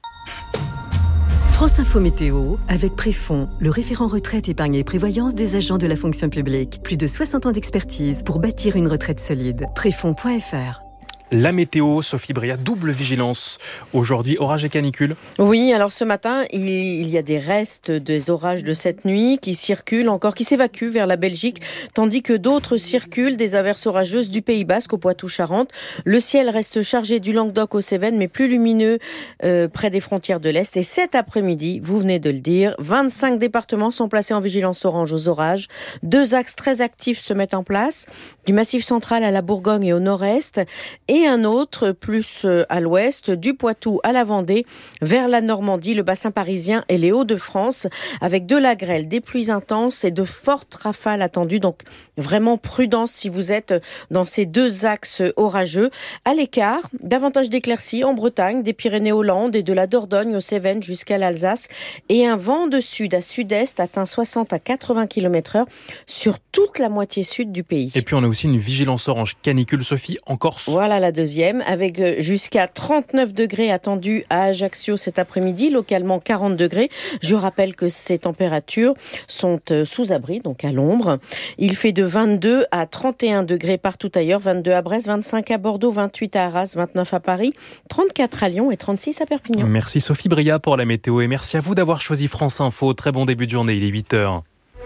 France Info Météo, avec Préfonds, le référent retraite, épargne et prévoyance des agents de la fonction publique. Plus de 60 ans d'expertise pour bâtir une retraite solide. Préfonds.fr. La météo, Sophie Bria, double vigilance. Aujourd'hui, orage et canicule. Oui, alors ce matin, il y a des restes des orages de cette nuit qui circulent encore, qui s'évacuent vers la Belgique, tandis que d'autres circulent des averses orageuses du Pays Basque au Poitou-Charentes. Le ciel reste chargé du Languedoc aux Cévennes, mais plus lumineux près des frontières de l'Est. Et cet après-midi, vous venez de le dire, 25 départements sont placés en vigilance orange aux orages. 2 axes très actifs se mettent en place, du Massif central à la Bourgogne et au nord-est, et un autre plus à l'ouest, du Poitou à la Vendée, vers la Normandie, le bassin parisien et les Hauts-de-France, avec de la grêle, des pluies intenses et de fortes rafales attendues. Donc vraiment prudence si vous êtes dans ces 2 axes orageux. À l'écart, davantage d'éclaircies en Bretagne, des Pyrénées aux Landes et de la Dordogne aux Cévennes jusqu'à l'Alsace. Et un vent de sud à sud-est atteint 60 à 80 km/h sur toute la moitié sud du pays. Et puis on a aussi une vigilance orange canicule, Sophie, en Corse. Voilà la deuxième, avec jusqu'à 39 degrés attendus à Ajaccio cet après-midi, localement 40 degrés. Je rappelle que ces températures sont sous abri, donc à l'ombre. Il fait de 22 à 31 degrés partout ailleurs, 22 à Brest, 25 à Bordeaux, 28 à Arras, 29 à Paris, 34 à Lyon et 36 à Perpignan. Merci Sophie Bria pour la météo et merci à vous d'avoir choisi France Info. Très bon début de journée, il est 8h.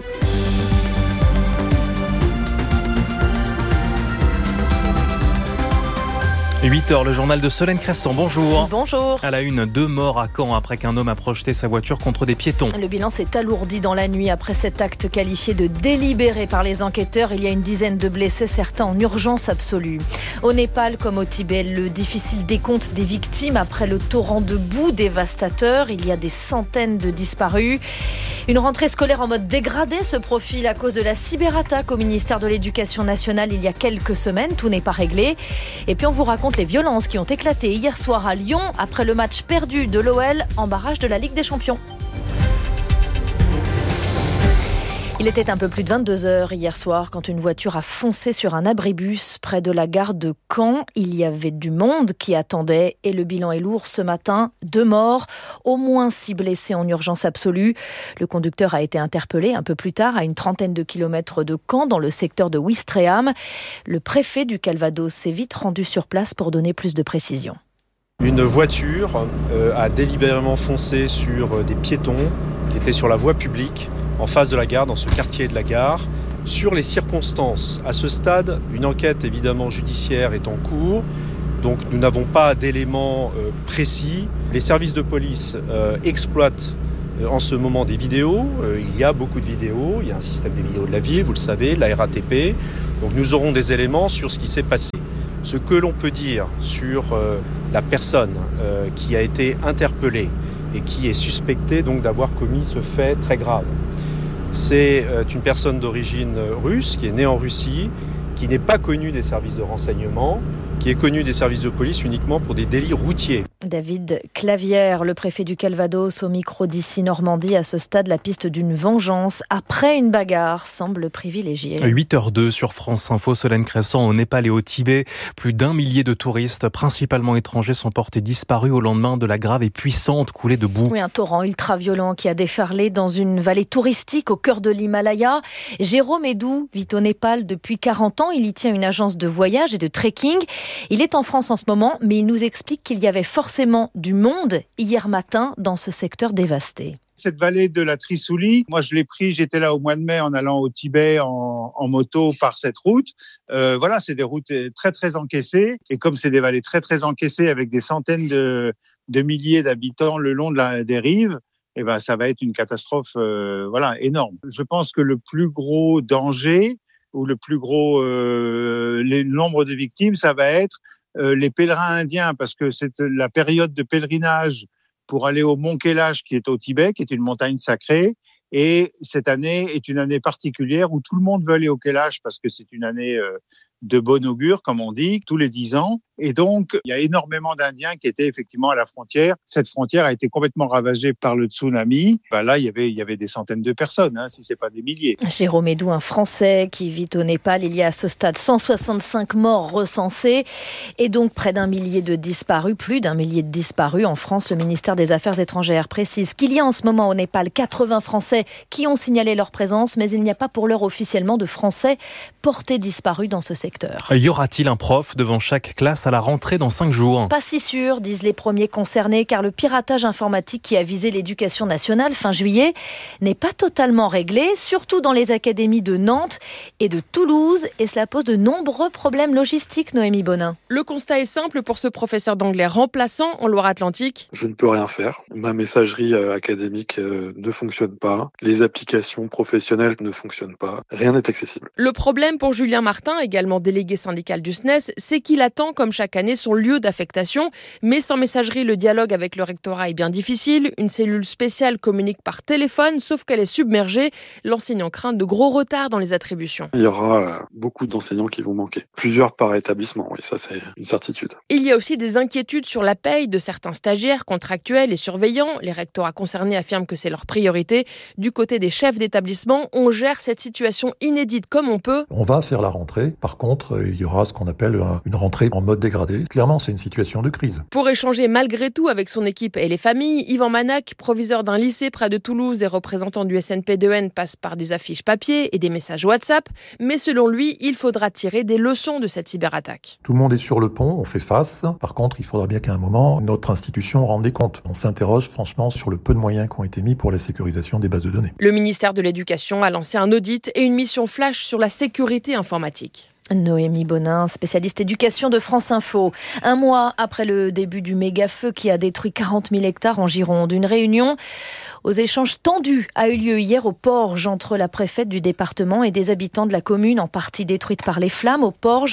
8h, le journal de Solène Cresson. Bonjour. Bonjour. À la une, 2 morts à Caen après qu'un homme a projeté sa voiture contre des piétons. Le bilan s'est alourdi dans la nuit après cet acte qualifié de délibéré par les enquêteurs. Il y a une dizaine de blessés, certains en urgence absolue. Au Népal comme au Tibet, le difficile décompte des victimes après le torrent de boue dévastateur. Il y a des centaines de disparus. Une rentrée scolaire en mode dégradé se profile à cause de la cyberattaque au ministère de l'Éducation nationale il y a quelques semaines. Tout n'est pas réglé. Et puis on vous raconte les violences qui ont éclaté hier soir à Lyon après le match perdu de l'OL en barrage de la Ligue des Champions. Il était un peu plus de 22h hier soir quand une voiture a foncé sur un abribus près de la gare de Caen. Il y avait du monde qui attendait et le bilan est lourd ce matin. 2 morts, au moins 6 blessés en urgence absolue. Le conducteur a été interpellé un peu plus tard à une trentaine de kilomètres de Caen dans le secteur de Ouistreham. Le préfet du Calvados s'est vite rendu sur place pour donner plus de précisions. Une voiture a délibérément foncé sur des piétons qui étaient sur la voie publique en face de la gare, dans ce quartier de la gare. Sur les circonstances, à ce stade, une enquête évidemment judiciaire est en cours, donc nous n'avons pas d'éléments précis. Les services de police exploitent en ce moment des vidéos, il y a beaucoup de vidéos, il y a un système de vidéos de la ville, vous le savez, la RATP, donc nous aurons des éléments sur ce qui s'est passé. Ce que l'on peut dire sur la personne qui a été interpellée et qui est suspectée donc d'avoir commis ce fait très grave, c'est une personne d'origine russe qui est née en Russie, qui n'est pas connue des services de renseignement, qui est connue des services de police uniquement pour des délits routiers. David Clavière, le préfet du Calvados, au micro d'ici Normandie. À ce stade, la piste d'une vengeance après une bagarre semble privilégiée. 8h02 sur France Info, Solène Crescent. Au Népal et au Tibet, plus d'1 millier de touristes, principalement étrangers, sont portés disparus au lendemain de la grave et puissante coulée de boue. Oui, un torrent ultra-violent qui a déferlé dans une vallée touristique au cœur de l'Himalaya. Jérôme Edou vit au Népal depuis 40 ans. Il y tient une agence de voyage et de trekking. Il est en France en ce moment, mais il nous explique qu'il y avait forcément du monde hier matin dans ce secteur dévasté. Cette vallée de la Trissoulie, moi je l'ai pris, j'étais là au mois de mai en allant au Tibet en moto par cette route. Voilà, c'est des routes très très encaissées. Et comme c'est des vallées très très encaissées avec des centaines de milliers d'habitants le long des rives, eh ben, ça va être une catastrophe énorme. Je pense que le plus gros danger ou le plus gros nombre de victimes, ça va être les pèlerins indiens, parce que c'est la période de pèlerinage pour aller au Mont Kailash, qui est au Tibet, qui est une montagne sacrée. Et cette année est une année particulière où tout le monde veut aller au Kailash parce que c'est une année de bon augure, comme on dit, tous les 10 ans. Et donc, il y a énormément d'Indiens qui étaient effectivement à la frontière. Cette frontière a été complètement ravagée par le tsunami. Là, il y avait des centaines de personnes, si ce n'est pas des milliers. Jérôme Edou, un Français qui vit au Népal. Il y a à ce stade 165 morts recensés et donc près d'1 millier de disparus, plus d'1 millier de disparus. En France, le ministère des Affaires étrangères précise qu'il y a en ce moment au Népal 80 Français qui ont signalé leur présence, mais il n'y a pas pour l'heure officiellement de Français portés disparus dans ce secteur. Y aura-t-il un prof devant chaque classe à la rentrée dans 5 jours ? Pas si sûr, disent les premiers concernés, car le piratage informatique qui a visé l'éducation nationale fin juillet n'est pas totalement réglé, surtout dans les académies de Nantes et de Toulouse, et cela pose de nombreux problèmes logistiques, Noémie Bonin. Le constat est simple pour ce professeur d'anglais remplaçant en Loire-Atlantique. Je ne peux rien faire. Ma messagerie académique ne fonctionne pas. Les applications professionnelles ne fonctionnent pas. Rien n'est accessible. Le problème pour Julien Martin, également délégué syndical du SNES, c'est qu'il attend, comme chaque année, son lieu d'affectation. Mais sans messagerie, le dialogue avec le rectorat est bien difficile. Une cellule spéciale communique par téléphone, sauf qu'elle est submergée. L'enseignant craint de gros retards dans les attributions. Il y aura beaucoup d'enseignants qui vont manquer. Plusieurs par établissement, oui, ça c'est une certitude. Il y a aussi des inquiétudes sur la paye de certains stagiaires, contractuels et surveillants. Les rectorats concernés affirment que c'est leur priorité. Du côté des chefs d'établissement, on gère cette situation inédite comme on peut. On va faire la rentrée. Par contre, il y aura ce qu'on appelle une rentrée en mode dégradé. Clairement, c'est une situation de crise. Pour échanger malgré tout avec son équipe et les familles, Yvan Manac, proviseur d'un lycée près de Toulouse et représentant du SNP2N, passe par des affiches papier et des messages WhatsApp. Mais selon lui, il faudra tirer des leçons de cette cyberattaque. Tout le monde est sur le pont, on fait face. Par contre, il faudra bien qu'à un moment, notre institution rende des comptes. On s'interroge franchement sur le peu de moyens qui ont été mis pour la sécurisation des bases de données. Le ministère de l'Éducation a lancé un audit et une mission flash sur la sécurité informatique. Noémie Bonin, spécialiste éducation de France Info. Un mois après le début du méga-feu qui a détruit 40 000 hectares en Gironde, une réunion aux échanges tendus a eu lieu hier au Porge entre la préfète du département et des habitants de la commune en partie détruite par les flammes. Au Porge,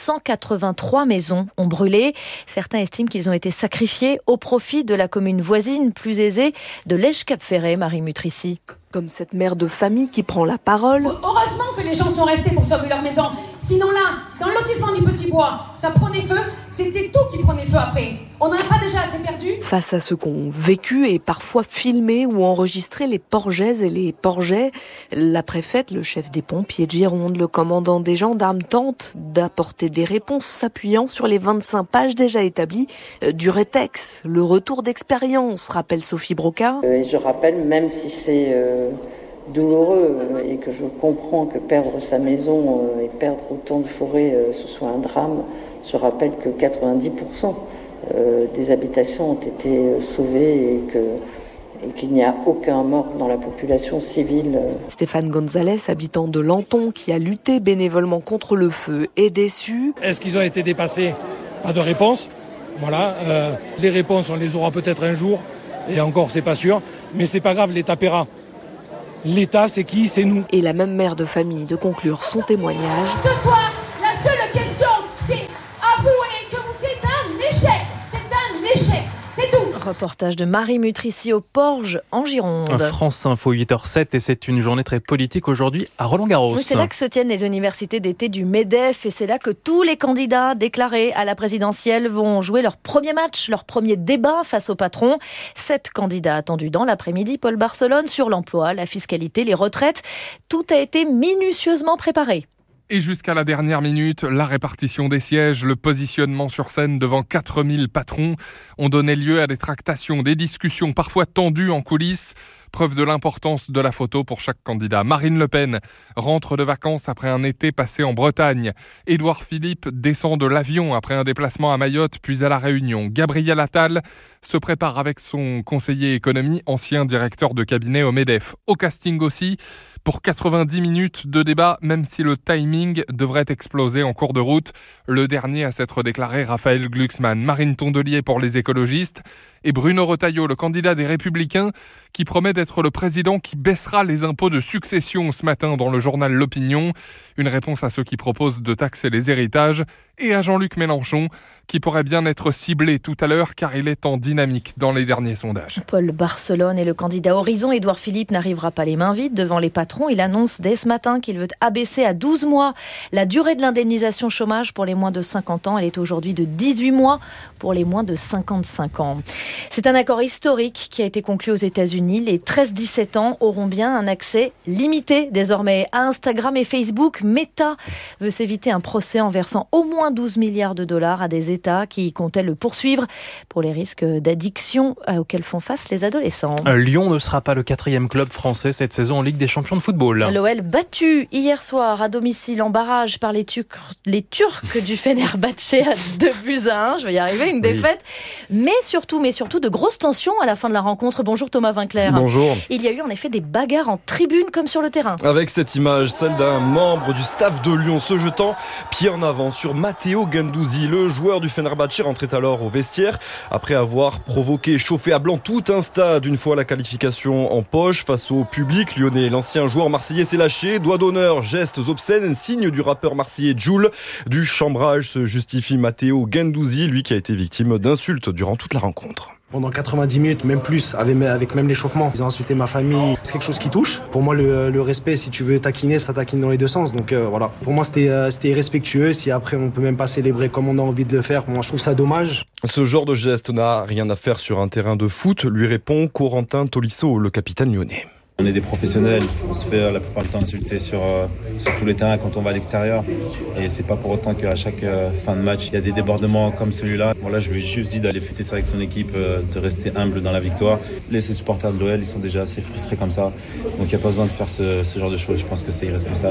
183 maisons ont brûlé. Certains estiment qu'ils ont été sacrifiés au profit de la commune voisine plus aisée de Lège-Cap-Ferret. Marie Mutrici. Comme cette mère de famille qui prend la parole. Heureusement que les gens sont restés pour sauver leur maison. Sinon là, dans le lotissement du Petit Bois, ça prenait feu, c'était tout qui prenait feu après. On n'en a pas déjà assez perdu ? Face à ce qu'ont vécu et parfois filmé ou enregistré les Porgaises et les Porgais, la préfète, le chef des pompiers de Gironde, le commandant des gendarmes tentent d'apporter des réponses s'appuyant sur les 25 pages déjà établies du rétex. Le retour d'expérience, rappelle Sophie Broca. Et je rappelle, même si c'est douloureux et que je comprends que perdre sa maison et perdre autant de forêt ce soit un drame, je rappelle que 90% des habitations ont été sauvées et qu'il n'y a aucun mort dans la population civile. Stéphane Gonzalez, habitant de Lanton, qui a lutté bénévolement contre le feu, est déçu. Est-ce qu'ils ont été dépassés ? Pas de réponse. Voilà. Les réponses, on les aura peut-être un jour. Et encore, c'est pas sûr. Mais c'est pas grave, l'État paiera. L'État, c'est qui ? C'est nous. Et la même mère de famille de conclure son témoignage. Ce soir, la seule question, c'est avouer que vous êtes un échec. C'est un échec. C'est tout. Reportage de Marie Mutrici au Porge en Gironde. France Info 8h07 et c'est une journée très politique aujourd'hui à Roland-Garros. Oui, c'est là que se tiennent les universités d'été du MEDEF et c'est là que tous les candidats déclarés à la présidentielle vont jouer leur premier match, leur premier débat face au patron. 7 candidats attendus dans l'après-midi. Paul Barcelone sur l'emploi, la fiscalité, les retraites. Tout a été minutieusement préparé. Et jusqu'à la dernière minute, la répartition des sièges, le positionnement sur scène devant 4000 patrons ont donné lieu à des tractations, des discussions parfois tendues en coulisses. Preuve de l'importance de la photo pour chaque candidat. Marine Le Pen rentre de vacances après un été passé en Bretagne. Édouard Philippe descend de l'avion après un déplacement à Mayotte puis à La Réunion. Gabriel Attal se prépare avec son conseiller économie, ancien directeur de cabinet au MEDEF. Au casting aussi, pour 90 minutes de débat, même si le timing devrait exploser en cours de route. Le dernier à s'être déclaré, Raphaël Glucksmann. Marine Tondelier pour les écologistes et Bruno Retailleau, le candidat des Républicains, qui promet d'être le président qui baissera les impôts de succession ce matin dans le journal L'Opinion. Une réponse à ceux qui proposent de taxer les héritages et à Jean-Luc Mélenchon, qui pourrait bien être ciblé tout à l'heure car il est en dynamique dans les derniers sondages. Paul Barcelone et le candidat Horizon, Édouard Philippe, n'arrivera pas les mains vides devant les patrons. Il annonce dès ce matin qu'il veut abaisser à 12 mois la durée de l'indemnisation chômage pour les moins de 50 ans. Elle est aujourd'hui de 18 mois pour les moins de 55 ans. C'est un accord historique qui a été conclu aux États-Unis. Les 13-17 ans auront bien un accès limité désormais à Instagram et Facebook. Meta veut s'éviter un procès en versant au moins 12 milliards de dollars à des États qui comptaient le poursuivre pour les risques d'addiction auxquels font face les adolescents. Lyon ne sera pas le 4e club français cette saison en Ligue des Champions de football. L'OL battu hier soir à domicile en barrage par les Turcs du Fenerbahçe à 2-1. Je vais y arriver, une défaite. Mais surtout de grosses tensions à la fin de la rencontre. Bonjour Thomas Vinclair. Bonjour. Il y a eu en effet des bagarres en tribune comme sur le terrain. Avec cette image, celle d'un membre du staff de Lyon se jetant pied en avant sur Matteo Guendouzi. Le joueur du Fenerbahçe rentrait alors au vestiaire après avoir provoqué et chauffé à blanc tout un stade. Une fois la qualification en poche face au public lyonnais, l'ancien joueur marseillais s'est lâché. Doigt d'honneur, gestes obscènes, signe du rappeur marseillais Jul. Du chambrage se justifie Matteo Guendouzi, lui qui a été victime d'insultes durant toute la rencontre. Pendant 90 minutes, même plus, avec même l'échauffement. Ils ont insulté ma famille. C'est quelque chose qui touche. Pour moi, le respect, si tu veux taquiner, ça taquine dans les deux sens. Donc voilà. Pour moi, c'était irrespectueux. Si après, on peut même pas célébrer comme on a envie de le faire, moi, je trouve ça dommage. Ce genre de geste n'a rien à faire sur un terrain de foot, lui répond Corentin Tolisso, le capitaine lyonnais. On est des professionnels, on se fait la plupart du temps insulter sur tous les terrains quand on va à l'extérieur. Et c'est pas pour autant qu'à chaque fin de match, il y a des débordements comme celui-là. Bon, là, je lui ai juste dit d'aller fêter ça avec son équipe, de rester humble dans la victoire. Les supporters de l'OL, ils sont déjà assez frustrés comme ça. Donc il n'y a pas besoin de faire ce genre de choses, je pense que c'est irresponsable.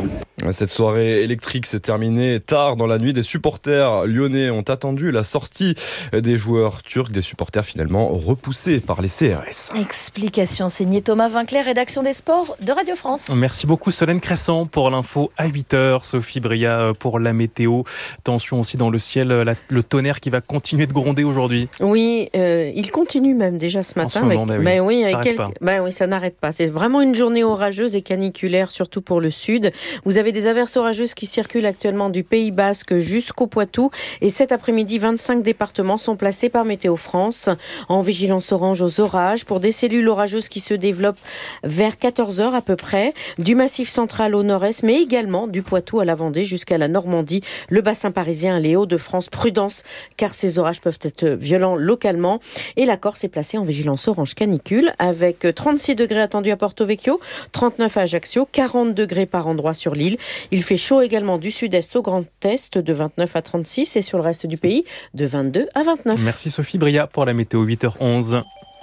Cette soirée électrique s'est terminée tard dans la nuit. Des supporters lyonnais ont attendu la sortie des joueurs turcs, des supporters finalement repoussés par les CRS. Explication signée Thomas Vinclair, rédaction des sports de Radio France. Merci beaucoup Solène Crescent pour l'info à 8h, Sophie Bria pour la météo. Tension aussi dans le ciel, le tonnerre qui va continuer de gronder aujourd'hui. Oui, il continue même déjà ce matin. Ça n'arrête pas. C'est vraiment une journée orageuse et caniculaire, surtout pour le sud. Vous avez des averses orageuses qui circulent actuellement du Pays Basque jusqu'au Poitou. Et cet après-midi, 25 départements sont placés par Météo France en vigilance orange aux orages pour des cellules orageuses qui se développent vers 14h à peu près, du Massif central au nord-est, mais également du Poitou à la Vendée jusqu'à la Normandie, le bassin parisien, les Hauts-de-France. Prudence, car ces orages peuvent être violents localement. Et la Corse est placée en vigilance orange canicule avec 36 degrés attendus à Porto Vecchio, 39 à Ajaccio, 40 degrés par endroit sur l'île. Il fait chaud également du sud-est au Grand Est, de 29 à 36 et sur le reste du pays, de 22 à 29. Merci Sophie Bria pour la météo 8h11.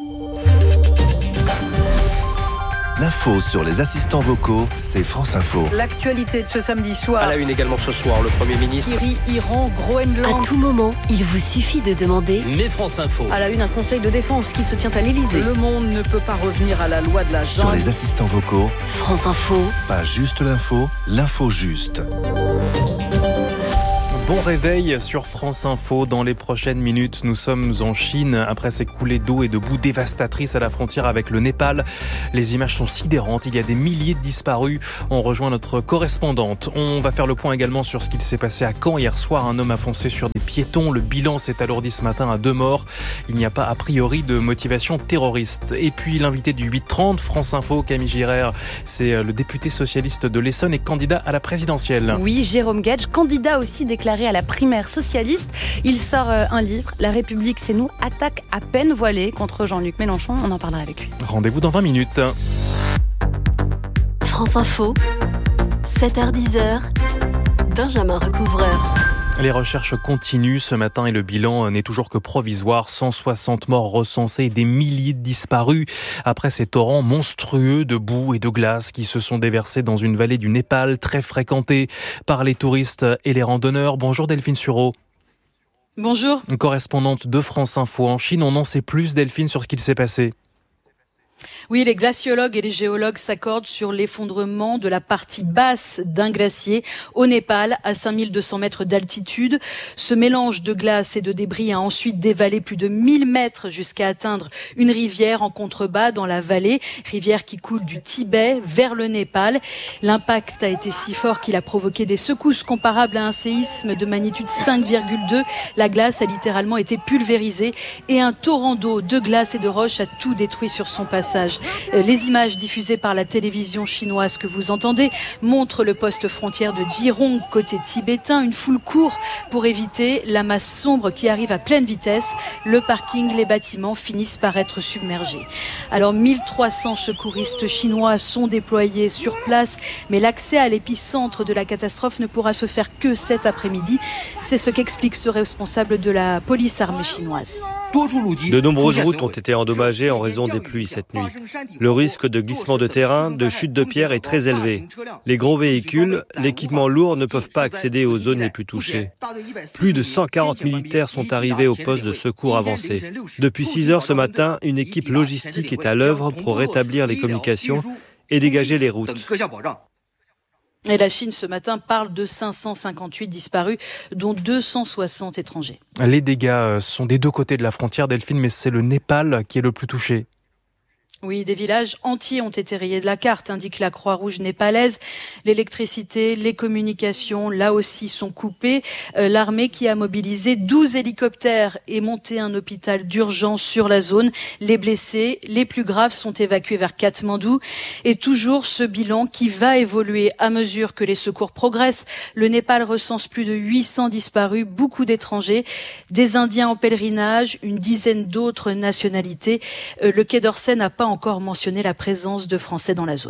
L'info sur les assistants vocaux, c'est France Info. L'actualité de ce samedi soir. À la une également ce soir, le Premier ministre. Syrie, Iran, Groenland. À tout moment, il vous suffit de demander. Mais France Info. À la une, un conseil de défense qui se tient à l'Élysée. Le monde ne peut pas revenir à la loi de la jungle. Sur les assistants vocaux, France Info. Pas juste l'info, l'info juste. Bon réveil sur France Info. Dans les prochaines minutes, nous sommes en Chine. Après ces coulées d'eau et de boue dévastatrices à la frontière avec le Népal, les images sont sidérantes. Il y a des milliers de disparus. On rejoint notre correspondante. On va faire le point également sur ce qu'il s'est passé à Caen hier soir. Un homme a foncé sur des piétons. Le bilan s'est alourdi ce matin à 2 morts. Il n'y a pas a priori de motivation terroriste. Et puis l'invité du 8h30, France Info, Camille Girrer, c'est le député socialiste de l'Essonne et candidat à la présidentielle. Oui, Jérôme Gage, candidat aussi déclaré à la primaire socialiste. Il sort un livre, La République c'est nous, attaque à peine voilée contre Jean-Luc Mélenchon. On en parlera avec lui. Rendez-vous dans 20 minutes. France Info, 7h-10h, Benjamin Recouvreur. Les recherches continuent ce matin et le bilan n'est toujours que provisoire. 160 morts recensés et des milliers de disparus après ces torrents monstrueux de boue et de glace qui se sont déversés dans une vallée du Népal très fréquentée par les touristes et les randonneurs. Bonjour Delphine Sureau. Bonjour. Correspondante de France Info en Chine. On en sait plus, Delphine, sur ce qu'il s'est passé. Oui, les glaciologues et les géologues s'accordent sur l'effondrement de la partie basse d'un glacier au Népal, à 5200 mètres d'altitude. Ce mélange de glace et de débris a ensuite dévalé plus de 1000 mètres jusqu'à atteindre une rivière en contrebas dans la vallée, rivière qui coule du Tibet vers le Népal. L'impact a été si fort qu'il a provoqué des secousses comparables à un séisme de magnitude 5,2. La glace a littéralement été pulvérisée et un torrent d'eau, de glace et de roches a tout détruit sur son passage. Les images diffusées par la télévision chinoise que vous entendez montrent le poste frontière de Jirong côté tibétain. Une foule court pour éviter la masse sombre qui arrive à pleine vitesse. Le parking, les bâtiments finissent par être submergés. Alors 1300 secouristes chinois sont déployés sur place, mais l'accès à l'épicentre de la catastrophe ne pourra se faire que cet après-midi. C'est ce qu'explique ce responsable de la police armée chinoise. De nombreuses routes ont été endommagées en raison des pluies cette nuit. Le risque de glissement de terrain, de chute de pierre est très élevé. Les gros véhicules, l'équipement lourd ne peuvent pas accéder aux zones les plus touchées. Plus de 140 militaires sont arrivés au poste de secours avancé. Depuis 6 heures ce matin, une équipe logistique est à l'œuvre pour rétablir les communications et dégager les routes. Et la Chine, ce matin, parle de 558 disparus, dont 260 étrangers. Les dégâts sont des deux côtés de la frontière, Delphine, mais c'est le Népal qui est le plus touché. Oui, des villages entiers ont été rayés de la carte, indique la Croix-Rouge népalaise. L'électricité, les communications, là aussi, sont coupées. L'armée qui a mobilisé 12 hélicoptères et monté un hôpital d'urgence sur la zone. Les blessés, les plus graves, sont évacués vers Katmandou. Et toujours ce bilan qui va évoluer à mesure que les secours progressent. Le Népal recense plus de 800 disparus, beaucoup d'étrangers, des Indiens en pèlerinage, une dizaine d'autres nationalités. Le Quai d'Orsay n'a pas encore mentionné la présence de Français dans la zone.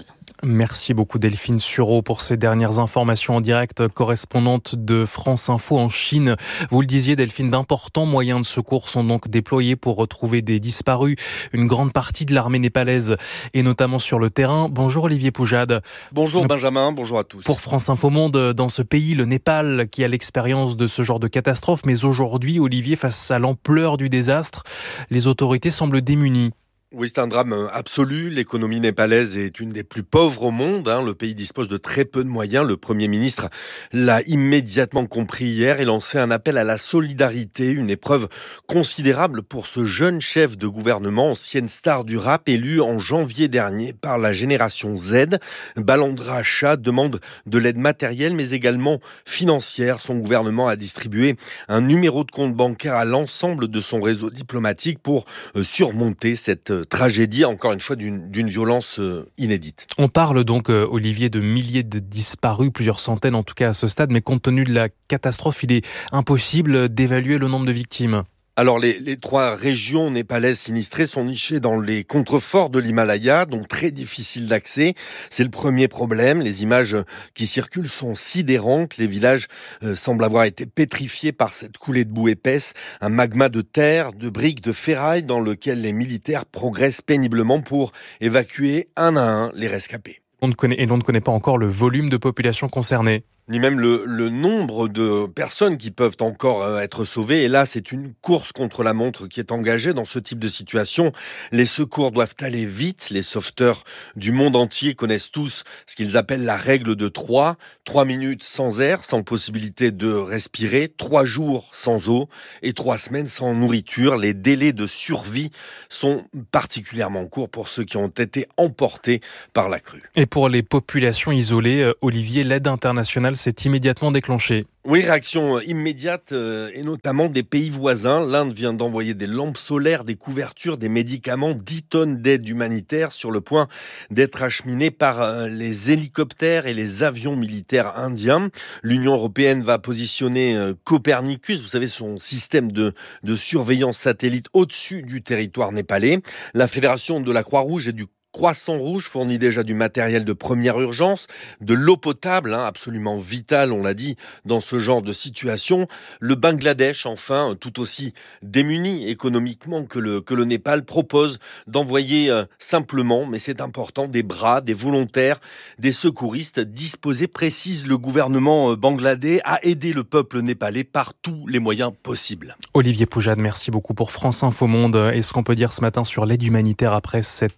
Merci beaucoup Delphine Sureau pour ces dernières informations en direct, correspondante de France Info en Chine. Vous le disiez Delphine, d'importants moyens de secours sont donc déployés pour retrouver des disparus. Une grande partie de l'armée népalaise est notamment sur le terrain. Bonjour Olivier Poujade. Bonjour Benjamin, bonjour à tous. Pour France Info Monde, dans ce pays, le Népal, qui a l'expérience de ce genre de catastrophe, mais aujourd'hui, Olivier, face à l'ampleur du désastre, les autorités semblent démunies. Oui, c'est un drame absolu. L'économie népalaise est une des plus pauvres au monde. Le pays dispose de très peu de moyens. Le Premier ministre l'a immédiatement compris hier et lancé un appel à la solidarité, une épreuve considérable pour ce jeune chef de gouvernement, ancienne star du rap, élu en janvier dernier par la génération Z. Balandra Shah demande de l'aide matérielle mais également financière. Son gouvernement a distribué un numéro de compte bancaire à l'ensemble de son réseau diplomatique pour surmonter cette tragédie, encore une fois, d'une violence inédite. On parle donc, Olivier, de milliers de disparus, plusieurs centaines en tout cas à ce stade, mais compte tenu de la catastrophe, il est impossible d'évaluer le nombre de victimes. Alors les 3 régions népalaises sinistrées sont nichées dans les contreforts de l'Himalaya, donc très difficiles d'accès. C'est le premier problème. Les images qui circulent sont sidérantes. Les villages semblent avoir été pétrifiés par cette coulée de boue épaisse, un magma de terre, de briques, de ferraille dans lequel les militaires progressent péniblement pour évacuer un à un les rescapés. On ne connaît pas encore le volume de population concernée. Ni même le nombre de personnes qui peuvent encore être sauvées. Et là, c'est une course contre la montre qui est engagée dans ce type de situation. Les secours doivent aller vite. Les sauveteurs du monde entier connaissent tous ce qu'ils appellent la règle de 3. 3 minutes sans air, sans possibilité de respirer. 3 jours sans eau et 3 semaines sans nourriture. Les délais de survie sont particulièrement courts pour ceux qui ont été emportés par la crue. Et pour les populations isolées, Olivier, l'aide internationale s'est immédiatement déclenchée. Oui, réaction immédiate et notamment des pays voisins. L'Inde vient d'envoyer des lampes solaires, des couvertures, des médicaments, 10 tonnes d'aide humanitaire sur le point d'être acheminées par les hélicoptères et les avions militaires indiens. L'Union européenne va positionner Copernicus, vous savez, son système de surveillance satellite au-dessus du territoire népalais. La Fédération de la Croix-Rouge et du Croissant Rouge fournit déjà du matériel de première urgence, de l'eau potable, absolument vitale, on l'a dit, dans ce genre de situation. Le Bangladesh, enfin, tout aussi démuni économiquement que le Népal, propose d'envoyer simplement, mais c'est important, des bras, des volontaires, des secouristes disposés, précise le gouvernement bangladais, à aider le peuple népalais par tous les moyens possibles. Olivier Poujade, merci beaucoup pour France Info Monde. Et ce qu'on peut dire ce matin sur l'aide humanitaire après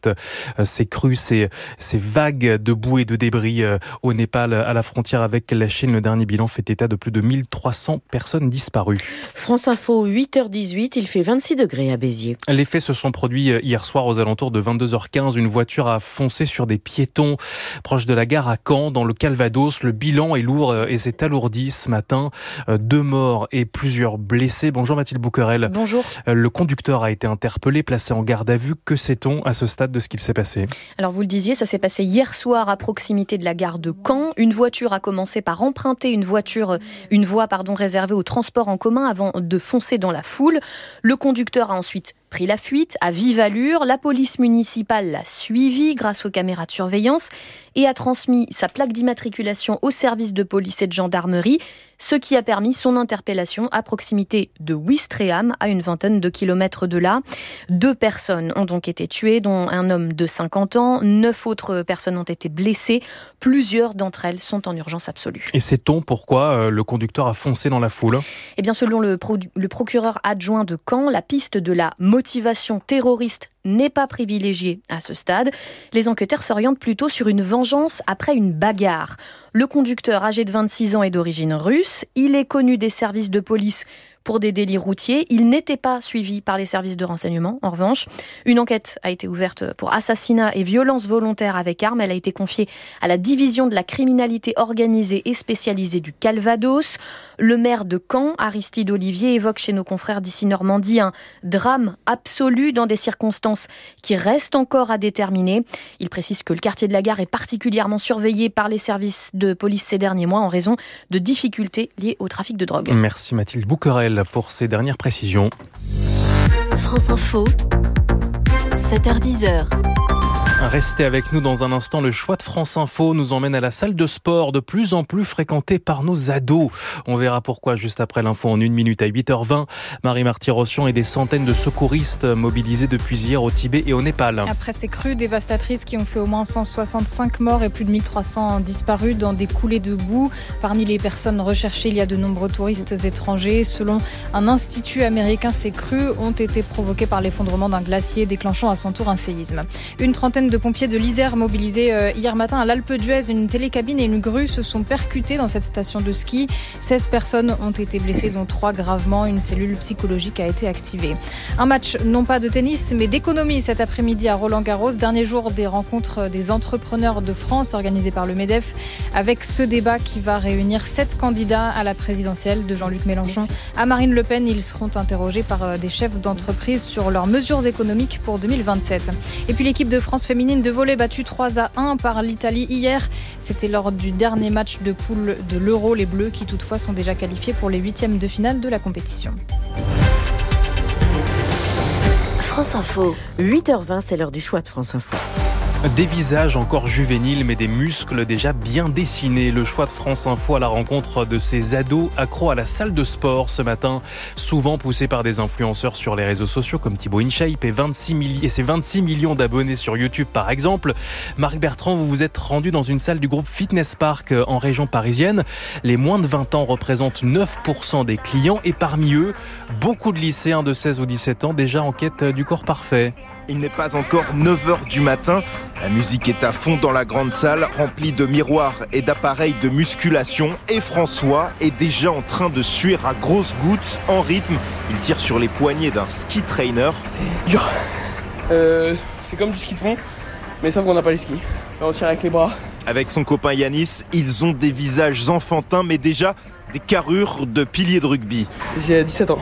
ces crues, ces vagues de boue et de débris au Népal, à la frontière avec la Chine. Le dernier bilan fait état de plus de 1300 personnes disparues. France Info, 8h18, il fait 26 degrés à Béziers. Les faits se sont produits hier soir aux alentours de 22h15. Une voiture a foncé sur des piétons proche de la gare à Caen, dans le Calvados. Le bilan est lourd et s'est alourdi ce matin. 2 morts et plusieurs blessés. Bonjour Mathilde Bouquerel. Bonjour. Le conducteur a été interpellé, placé en garde à vue. Que sait-on à ce stade de ce qu'il s'est passé ? Alors vous le disiez, ça s'est passé hier soir à proximité de la gare de Caen. Une voiture a commencé par emprunter une voie réservée au transport en commun avant de foncer dans la foule. Le conducteur a ensuite pris la fuite à vive allure. La police municipale l'a suivi grâce aux caméras de surveillance et a transmis sa plaque d'immatriculation au service de police et de gendarmerie, ce qui a permis son interpellation à proximité de Ouistreham, à une vingtaine de kilomètres de là. 2 personnes ont donc été tuées, dont un homme de 50 ans. 9 autres personnes ont été blessées. Plusieurs d'entre elles sont en urgence absolue. Et sait-on pourquoi le conducteur a foncé dans la foule ? Eh bien, selon le procureur adjoint de Caen, la piste de la motivation terroriste n'est pas privilégiée à ce stade. Les enquêteurs s'orientent plutôt sur une vengeance après une bagarre. Le conducteur, âgé de 26 ans, est d'origine russe. Il est connu des services de police pour des délits routiers. Il n'était pas suivi par les services de renseignement. En revanche, une enquête a été ouverte pour assassinat et violence volontaire avec arme. Elle a été confiée à la division de la criminalité organisée et spécialisée du Calvados. Le maire de Caen, Aristide Olivier, évoque chez nos confrères d'ici Normandie un drame absolu dans des circonstances qui restent encore à déterminer. Il précise que le quartier de la Gare est particulièrement surveillé par les services de police ces derniers mois en raison de difficultés liées au trafic de drogue. Merci Mathilde Bouquerel pour ces dernières précisions. France Info, 7h-10h. Restez avec nous dans un instant. Le choix de France Info nous emmène à la salle de sport, de plus en plus fréquentée par nos ados. On verra pourquoi juste après l'info en 1 minute à 8h20. Marie Marty-Rossian et des centaines de secouristes mobilisés depuis hier au Tibet et au Népal. Après ces crues dévastatrices qui ont fait au moins 165 morts et plus de 1300 disparus dans des coulées de boue. Parmi les personnes recherchées, il y a de nombreux touristes étrangers. Selon un institut américain, ces crues ont été provoquées par l'effondrement d'un glacier déclenchant à son tour un séisme. Une trentaine de pompiers de l'Isère mobilisés hier matin à l'Alpe d'Huez. Une télécabine et une grue se sont percutées dans cette station de ski. 16 personnes ont été blessées, dont 3 gravement. Une cellule psychologique a été activée. Un match non pas de tennis, mais d'économie cet après-midi à Roland-Garros. Dernier jour des rencontres des entrepreneurs de France organisées par le MEDEF, avec ce débat qui va réunir 7 candidats à la présidentielle, de Jean-Luc Mélenchon à Marine Le Pen. Ils seront interrogés par des chefs d'entreprise sur leurs mesures économiques pour 2027. Et puis l'équipe de France féminine de volley battue 3-1 par l'Italie hier. C'était lors du dernier match de poule de l'Euro. Les Bleus qui toutefois sont déjà qualifiés pour les 8e de finale de la compétition. France Info. 8h20, c'est l'heure du choix de France Info. Des visages encore juvéniles, mais des muscles déjà bien dessinés. Le choix de France Info à la rencontre de ces ados accros à la salle de sport ce matin, souvent poussés par des influenceurs sur les réseaux sociaux comme Thibaut InShape et ses 26 millions d'abonnés sur YouTube par exemple. Marc Bertrand, vous vous êtes rendu dans une salle du groupe Fitness Park en région parisienne. Les moins de 20 ans représentent 9% des clients et parmi eux, beaucoup de lycéens de 16 ou 17 ans déjà en quête du corps parfait. Il n'est pas encore 9h du matin. La musique est à fond dans la grande salle, remplie de miroirs et d'appareils de musculation. Et François est déjà en train de suer à grosses gouttes, en rythme. Il tire sur les poignets d'un ski trainer. C'est dur. C'est comme du ski de fond, mais sauf qu'on n'a pas les skis. Là, on tire avec les bras. Avec son copain Yanis, ils ont des visages enfantins, mais déjà des carrures de piliers de rugby. J'ai 17 ans.